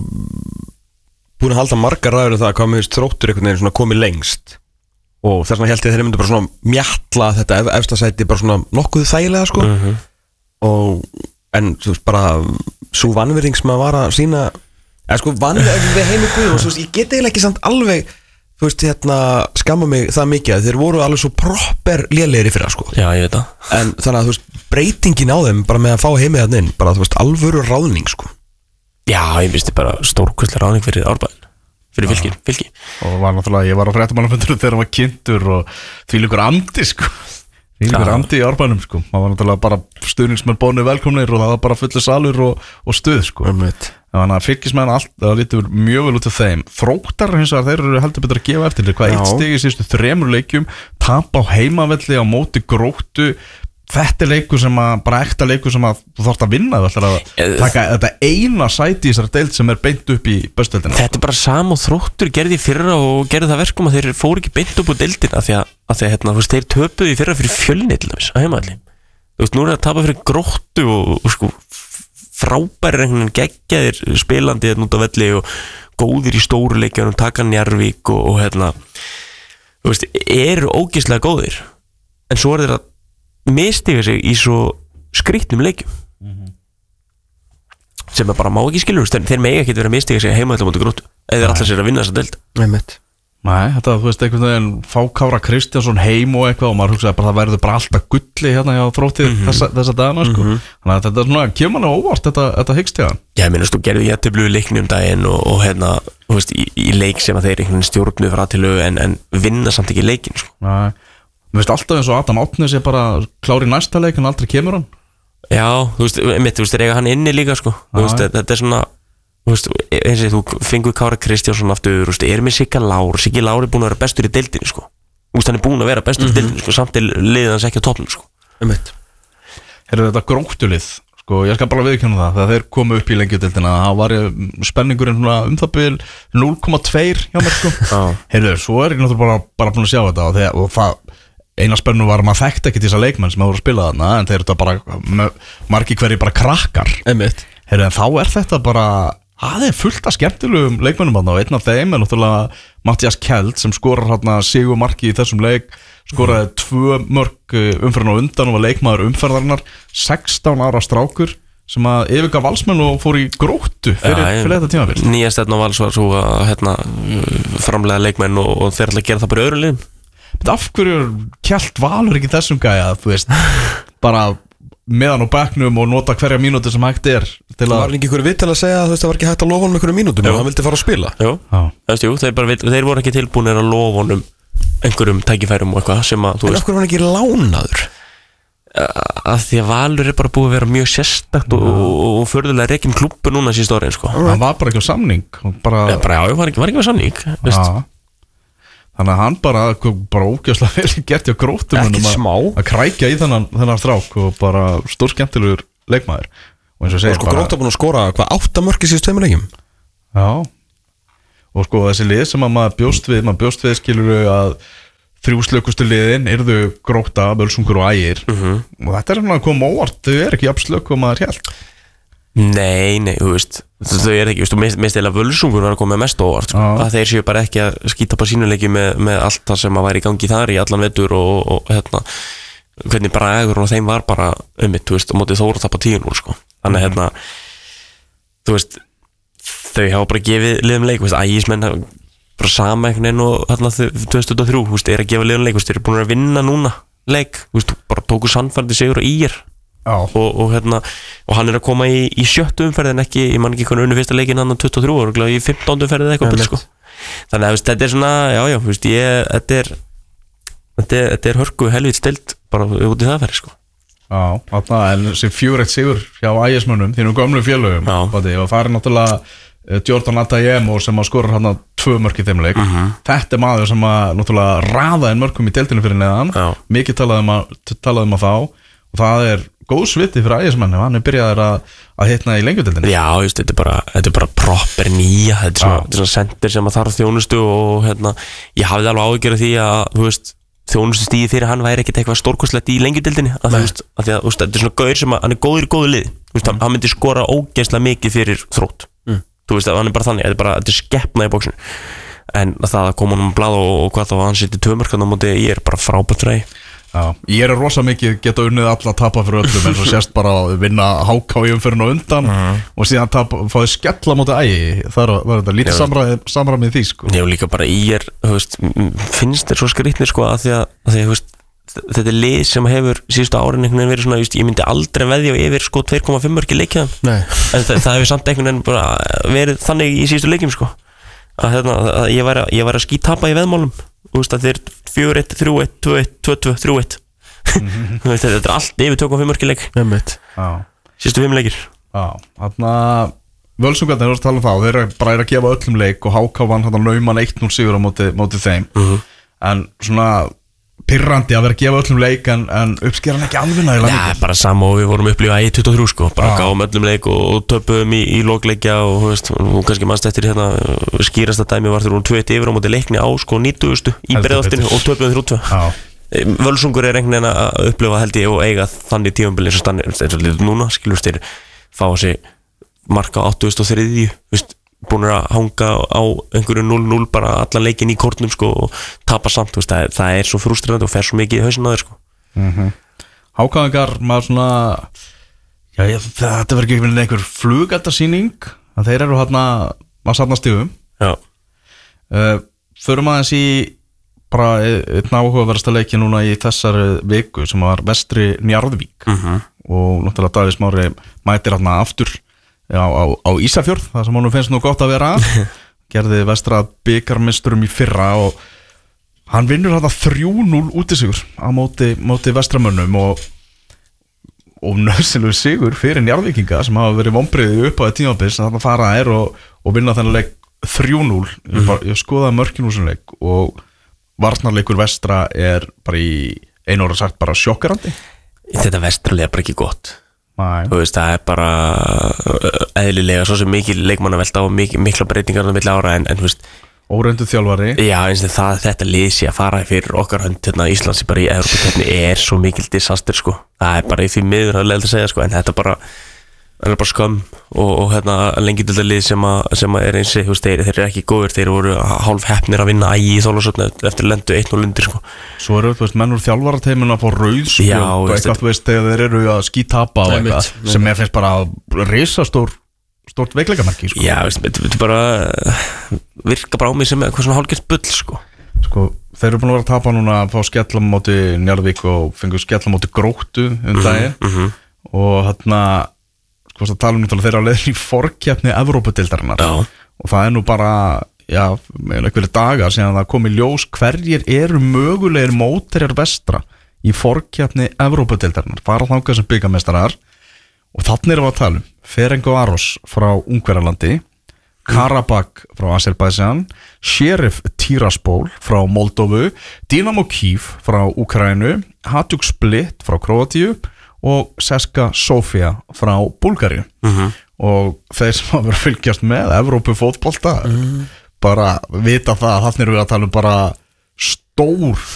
búin að halda margar ræður um það hvað mér veist Þróttur einhvern veginn svona komið lengst og þess vegna held ég að þeir myndu bara svona mjatla þetta ef, efsta sæti bara svona nokkuð þægilega sko uh-huh. og en þú veist bara svo vanvirðing sem að vara að sína eða sko vanvirðing við heimi Guð og þú veist ég get eiginlega ekki samt alveg þú veist hérna skamma mig það mikið að þeir voru alveg svo proper lélegir í fyrra sko. Já ég veit það. En þannig að þú veist breytingin á þeim bara með að fá heimið þarna inn bara þú veist alvöru ráðning sko. Já ég misti bara stórkostlega ráðning fyrir Árbæðin fyrir fylki, fylki. Og var náttúrulega ég var á fréttamannafundinum þegar hann var kynntur og því líkur andi sko því líkur andi í Árbænum sko það var náttúrulega bara stuðningsmenn bónu velkomnir og það var bara fullu salur og, og stuð sko. Þannig að fylgismenn allt, það lítur mjög vel út af þeim. Þróttar hins vegar, þeir eru heldur betur að gefa eftir hvað eitt stig í síðustu þremur leikjum tap á heimavelli á móti Gróttu. Þetta er leikur sem að, bara ekta leikur sem að þú þarft að vinna, þú ætlar að taka þetta eina sæti í þessari deild sem er beint upp í bestudeildina. Þetta er bara sam og Þróttur gerði í fyrra og gerði það verkum að þeir fóru ekki beint upp á deildina því að, að þeir, hérna, veist, þeir töpuðu í fyrra fyrir Fjölni til dæmis á heimavelli. Þú veist, nú er það að tapa fyrir Gróttu og, og sko frábæri einhvern veginn geggjaðir spilandi hérna út á velli og góðir í stóru leikjunum, taka Njarðvík og, og hérna, þú veist, eru ógeðslega góðir en svo er þeir að mistiga sig í svo skrýtnum leikjum mm-hmm. sem er bara má ekki skilur þeir mega ekki vera að mistiga sig heima þetta mútið Gróttu eða þeir allar sér að vinna þessa deild. Nei mitt Nei, þetta, þú veist, einhvern veginn fá Kára Kristjánsson heim og eitthvað og maður hugsaði bara það verður bara alltaf gulli hérna hjá Þrótti mm-hmm. þessa, þessa dagana, sko. Mm-hmm. Þannig að þetta er svona, kemur manni óvart, þetta, þetta hyggst ég. Já, ég minnast, þú gerði jættiblu leikni um daginn og, og hérna, þú veist, í, í leik sem að þeir einhvern veginn stjórnu frá til lög en, en vinna samt ekki leikin, sko. Nei, þú veist, alltaf eins og Adam Átnes er bara klári næsta leik en aldrei kemur hann. Já, þú veist, mitt, þú veist, þeir eiga hann inni líka, sko. Þú veist, þetta er svona Þú veist, eins og þú fengur Kára Kristjánsson aftur, þú veist, er með Sigga Lár Siggi Lár er búin að vera bestur í deildinni, sko Þú veist, hann er búin að vera bestur mm-hmm. í deildinni, sko samt til liðið hans ekki á toppnum, sko um eitt Herru, þetta Gróttulið, sko, ég skal bara viðurkenna það þegar þeir komu upp í lengjudeildina það var spenningurinn um það bil núll komma tvö hjá mér, sko ah. Herru, svo er ég náttúrulega bara, bara búin að sjá þetta og, þegar, og það, eina spennu var að maður þekkti ekki þessa leikmenn sem hafa voru að spila þarna en þeir eru bara, margi hverji bara krakkar Herru, en þá er þetta bara Það er fullt af skemmtilegum leikmennum og einn af þeim er náttúrulega Mattias Kjeld sem skorar hérna sigurmarki í þessum leik skoraði tvö mörk umferðin á undan og var leikmaður umferðarinnar sextán ára strákur sem að yfirgaf Valsmenn og fór í Gróttu fyrir, ja, fyrir þetta tímabil. Nýja stefna á Vals var svo að hérna, framlega leikmenn og, og þeir ætla að gera það bara í öðrum liðum. Men af hverju Kjeld valur ekki þessum gæja, þú veist, bara meðan á bekknum og nota hverja mínúti sem hægt er til að... Það var ekki einhverju vitt til að segja að það var ekki hægt að lofa honum einhverju mínútum og hann vildi fara að spila. Jú, jú þeir, bara, þeir voru ekki tilbúinir að lofa honum einhverjum tækifærum og eitthvað sem að... En af hverju var hann ekki lánaður? að því að Valur er bara búið að vera mjög sérstakt og, og, og förðulega rekin klúbbu núna síðust árin sko. Hann var bara ekki á samning bara... Já, bara, já, var ekki, var ekki með samning Já. Þannig að hann bara, bara ógjörslega vel gert hjá Gróttum Ekki smá að krækja í þennan, þennan strák og bara stór skemmtilegur leikmaður og eins og segir sko, bara Grótta búin að skora hvað átta mörki síðust tveimur leikjum Já og sko þessi lið sem að maður bjóst við maður bjóst við skilur að þrjú slökustu liðin yrðu Grótta, Völsungur og Ægir mm-hmm. og þetta er svona að koma óvart þau er ekki jafn slök og maður hélt Nei, nei, þú veist þau er ekki, þú veist, mest eða Völsungur var að koma mest óvart sko. Að þeir séu bara ekki að skýta på sínuleiki með, með allt það sem að væri í gangi þar í allan vetur og, og, og hérna hvernig bara ægur og þeim var bara um mitt, þú veist, og mótið Þór að tapa tíu núll sko. Þannig að hérna þú veist, þau hafa bara gefið liðum leik, þú veist, Ægismenn bara sama einhvern veginn og hérna tvö þúsund og þrjú, þú veist, er að gefa liðum leik, þú veist, þeir eru búin að vinna núna leik, þú veist, bara tóku sannfærdi sigur og Ír og, og hérna, og hann er að koma í, í sjöttu umferð en ekki, ég man ekki hvernig unni fyrsta leikin hann á tuttugu og þrjú og glæði í fimmtándu umferð eitthvað bil, sko. Þannig að, þú veist, þetta er svona, já, já, þú veist, ég, þetta er þetta er, þetta er hörku helvít stilt bara út í það ferð, sko. Já, þarna, en sem fjögrætt sigur hjá Ægismönnum, þínum gömlu félögum, báði, og það er náttúrulega Jordan Atayem og sem að skora hann að tvö mörk í þeim leik. Uh-huh. Þetta er maður sem að náttúrulega raða en mörkum í deildinu fyrir neðan, já. Mikið talaði um að, talaði um að þá og það er góð sviti fyrir Ægismenn hann er byrjaður að, að hitna í lengjudeildinu. Já, just, þetta er bara, þetta er bara proper nýja, þetta er svona, þetta er svona sendir sem að þarf þjónustu og hérna, ég hafði alveg áhyggjur af því að, þú veist, þjónustu stíði fyrir hann væri ekkert eitthvað stórkostlegt í lengjudeildinni, að þú veist, að því að, þú veist, þetta er svona gaur sem að, hann er góður í góðu lið, þú veist, mm. hann myndi skora ógeðslega mikið fyrir Þrótt, mm. þú veist, hann er bara þannig, þetta er bara, þetta er skeppna í bóksinu, en það að koma honum blað og, og hvað þá að hann setja tömörkan á móti, ég er bara frábært fræ. Já, ég er rosa mikið geta unnið alla að tapa fyrir öllum en svo sérst bara að vinna H K í umferðinu og undan uh-huh. og síðan tapa, fáið skella móti Ægi það var þetta lítið samræmið, samræmið því sko. Já, líka bara ég er, þú veist, finnst þér svo skrýtnir sko að því að, að því að, þú veist, þetta er lið sem hefur síðustu árin einhvern veginn verið svona, just, ég myndi aldrei veðja á yfir sko tvö komma fimm mörk í leikjaðum en það, það hefur samt einhvern veginn bara verið þannig í síðustu leikjum sko að, hérna, að ég væri að, ég væri að skítapa í veðmálum þú veist að þeir fjögur eitt, þrjú eitt, tvö eitt, tvö tvö, þrjú eitt þetta er allt yfir tvö komma fimm mörk í leik síðustu fimm leikir Já, þarna Völsungarnir er að tala um það þeir eru bara að gefa öllum leik og H K vann hann nauman eitt núll sigur á móti, móti þeim uh-huh. en svona pirrandi að vera að gefa öllum leik en, en uppskera hann ekki alveg nægilega mikið. Já, bara sama og við vorum upplifað í tuttugu og þrjú sko, bara ah. gáum öllum leik og, og töpuðum í, í lokleikja og þú veist, og kannski mannst eftir hérna skýrasta dæmi var þegar hún tvö eitt yfir á móti leikni á sko nítugasta í Breiðholtinu og töpuðum þrjú tvö. Ah. Völsungur er einhvern veginn að upplifa held ég og eiga þannig tímabili eins og stann eins og litur núna, skilur styrir fá þessi marka á áttugasta og þriðju, veist búin að hanga á einhverju núll núll bara allan leikin í kortnum sko og tapa samt, veist, það, er, það er svo frustrerandi og fer svo mikið í hausinn á þér sko mm-hmm. Hákaðingar maður svona já, ég, þetta verður ekki einhver, einhver flugeldarsýning að þeir eru hérna að safna stigum uh, förum aðeins í bara einn áhugaverðasta leiki núna í þessari viku sem var Vestri Njarðvík mm-hmm. og náttúrulega Davíð Smári mætir hérna aftur Já, á, á Ísafjörð, það sem honum finnst nú gott að vera gerði Vestra bikarmeisturum í fyrra og hann vinnur þetta þrjú núll útisigur á móti, móti Vestramönnum og, og nöðsilegu sigur fyrir Njarðvíkinga sem hafa verið vonbrigði upp á þetta tímabils þannig að fara er og, og vinna þennan leik þrjú núll mm. ég, ég skoðaði mörkin úr þessum leik og varnarleikur Vestra er bara í einu orða sagt bara sjokkerandi Þetta Vestralega er bara ekki gott Nei. Þú veist, það er bara eðlilega svo sem mikil leikmannavelta og mikil, mikla breytingar á milli ára en, en þú veist Óreindur þjálfari Já, eins og það, þetta lið sé að fara fyrir okkar hönd hérna Íslands bara í Evrópukeppni er svo mikil disaster sko það er bara í því miður að leiða að segja sko en þetta bara, það er bara skömm og, og hérna lengi til það lið sem að, sem að er eins og þú veist, þeir, þeir eru ekki góður þeir voru hálf heppnir að vinna ægi í Þorlákshöfn eftir lendu eitt núll undir sko Svo eru, þú veist, menn úr þjálfarateiminu að fá rauðspjöld og eitthvað, þú veist, þegar þeir eru að skítapa og eitthvað, sem ég finnst bara risastór, stórt veikleikamerki, sko. Já, veist, þetta bara virka bara á mig sem eitthvað svona hálfgert bull, sko. Sko, þeir eru búin að vera að tapa núna að fá skellam móti Njarðvík og fengu skellam móti Gróttu um daginn mm-hmm. og hérna, sko, það tala um náttúrulega þeirra á leiðin í forkeppni Evrópudeildarinnar og það er nú bara já, með einhverju dagar síðan það kom í ljós hverjir eru mögulegir mótherjar Vestra í forkeppni Evrópudeildarinnar, fara þangað sem bikarmeistarar og þannig erum við að tala um Ferencváros frá Ungverjalandi, Karabakh frá Azerbaijan, Sheriff Tiraspol frá Moldóvu, Dynamo Kyiv frá Úkraínu, Hajduk Split frá Króatíu og Ceska Sofia frá Búlgaríu. Uh-huh. Og þeir sem hafa verið að fylgjast með Evrópufótbolta uh-huh. bara vita það að þannig erum við að tala um bara stór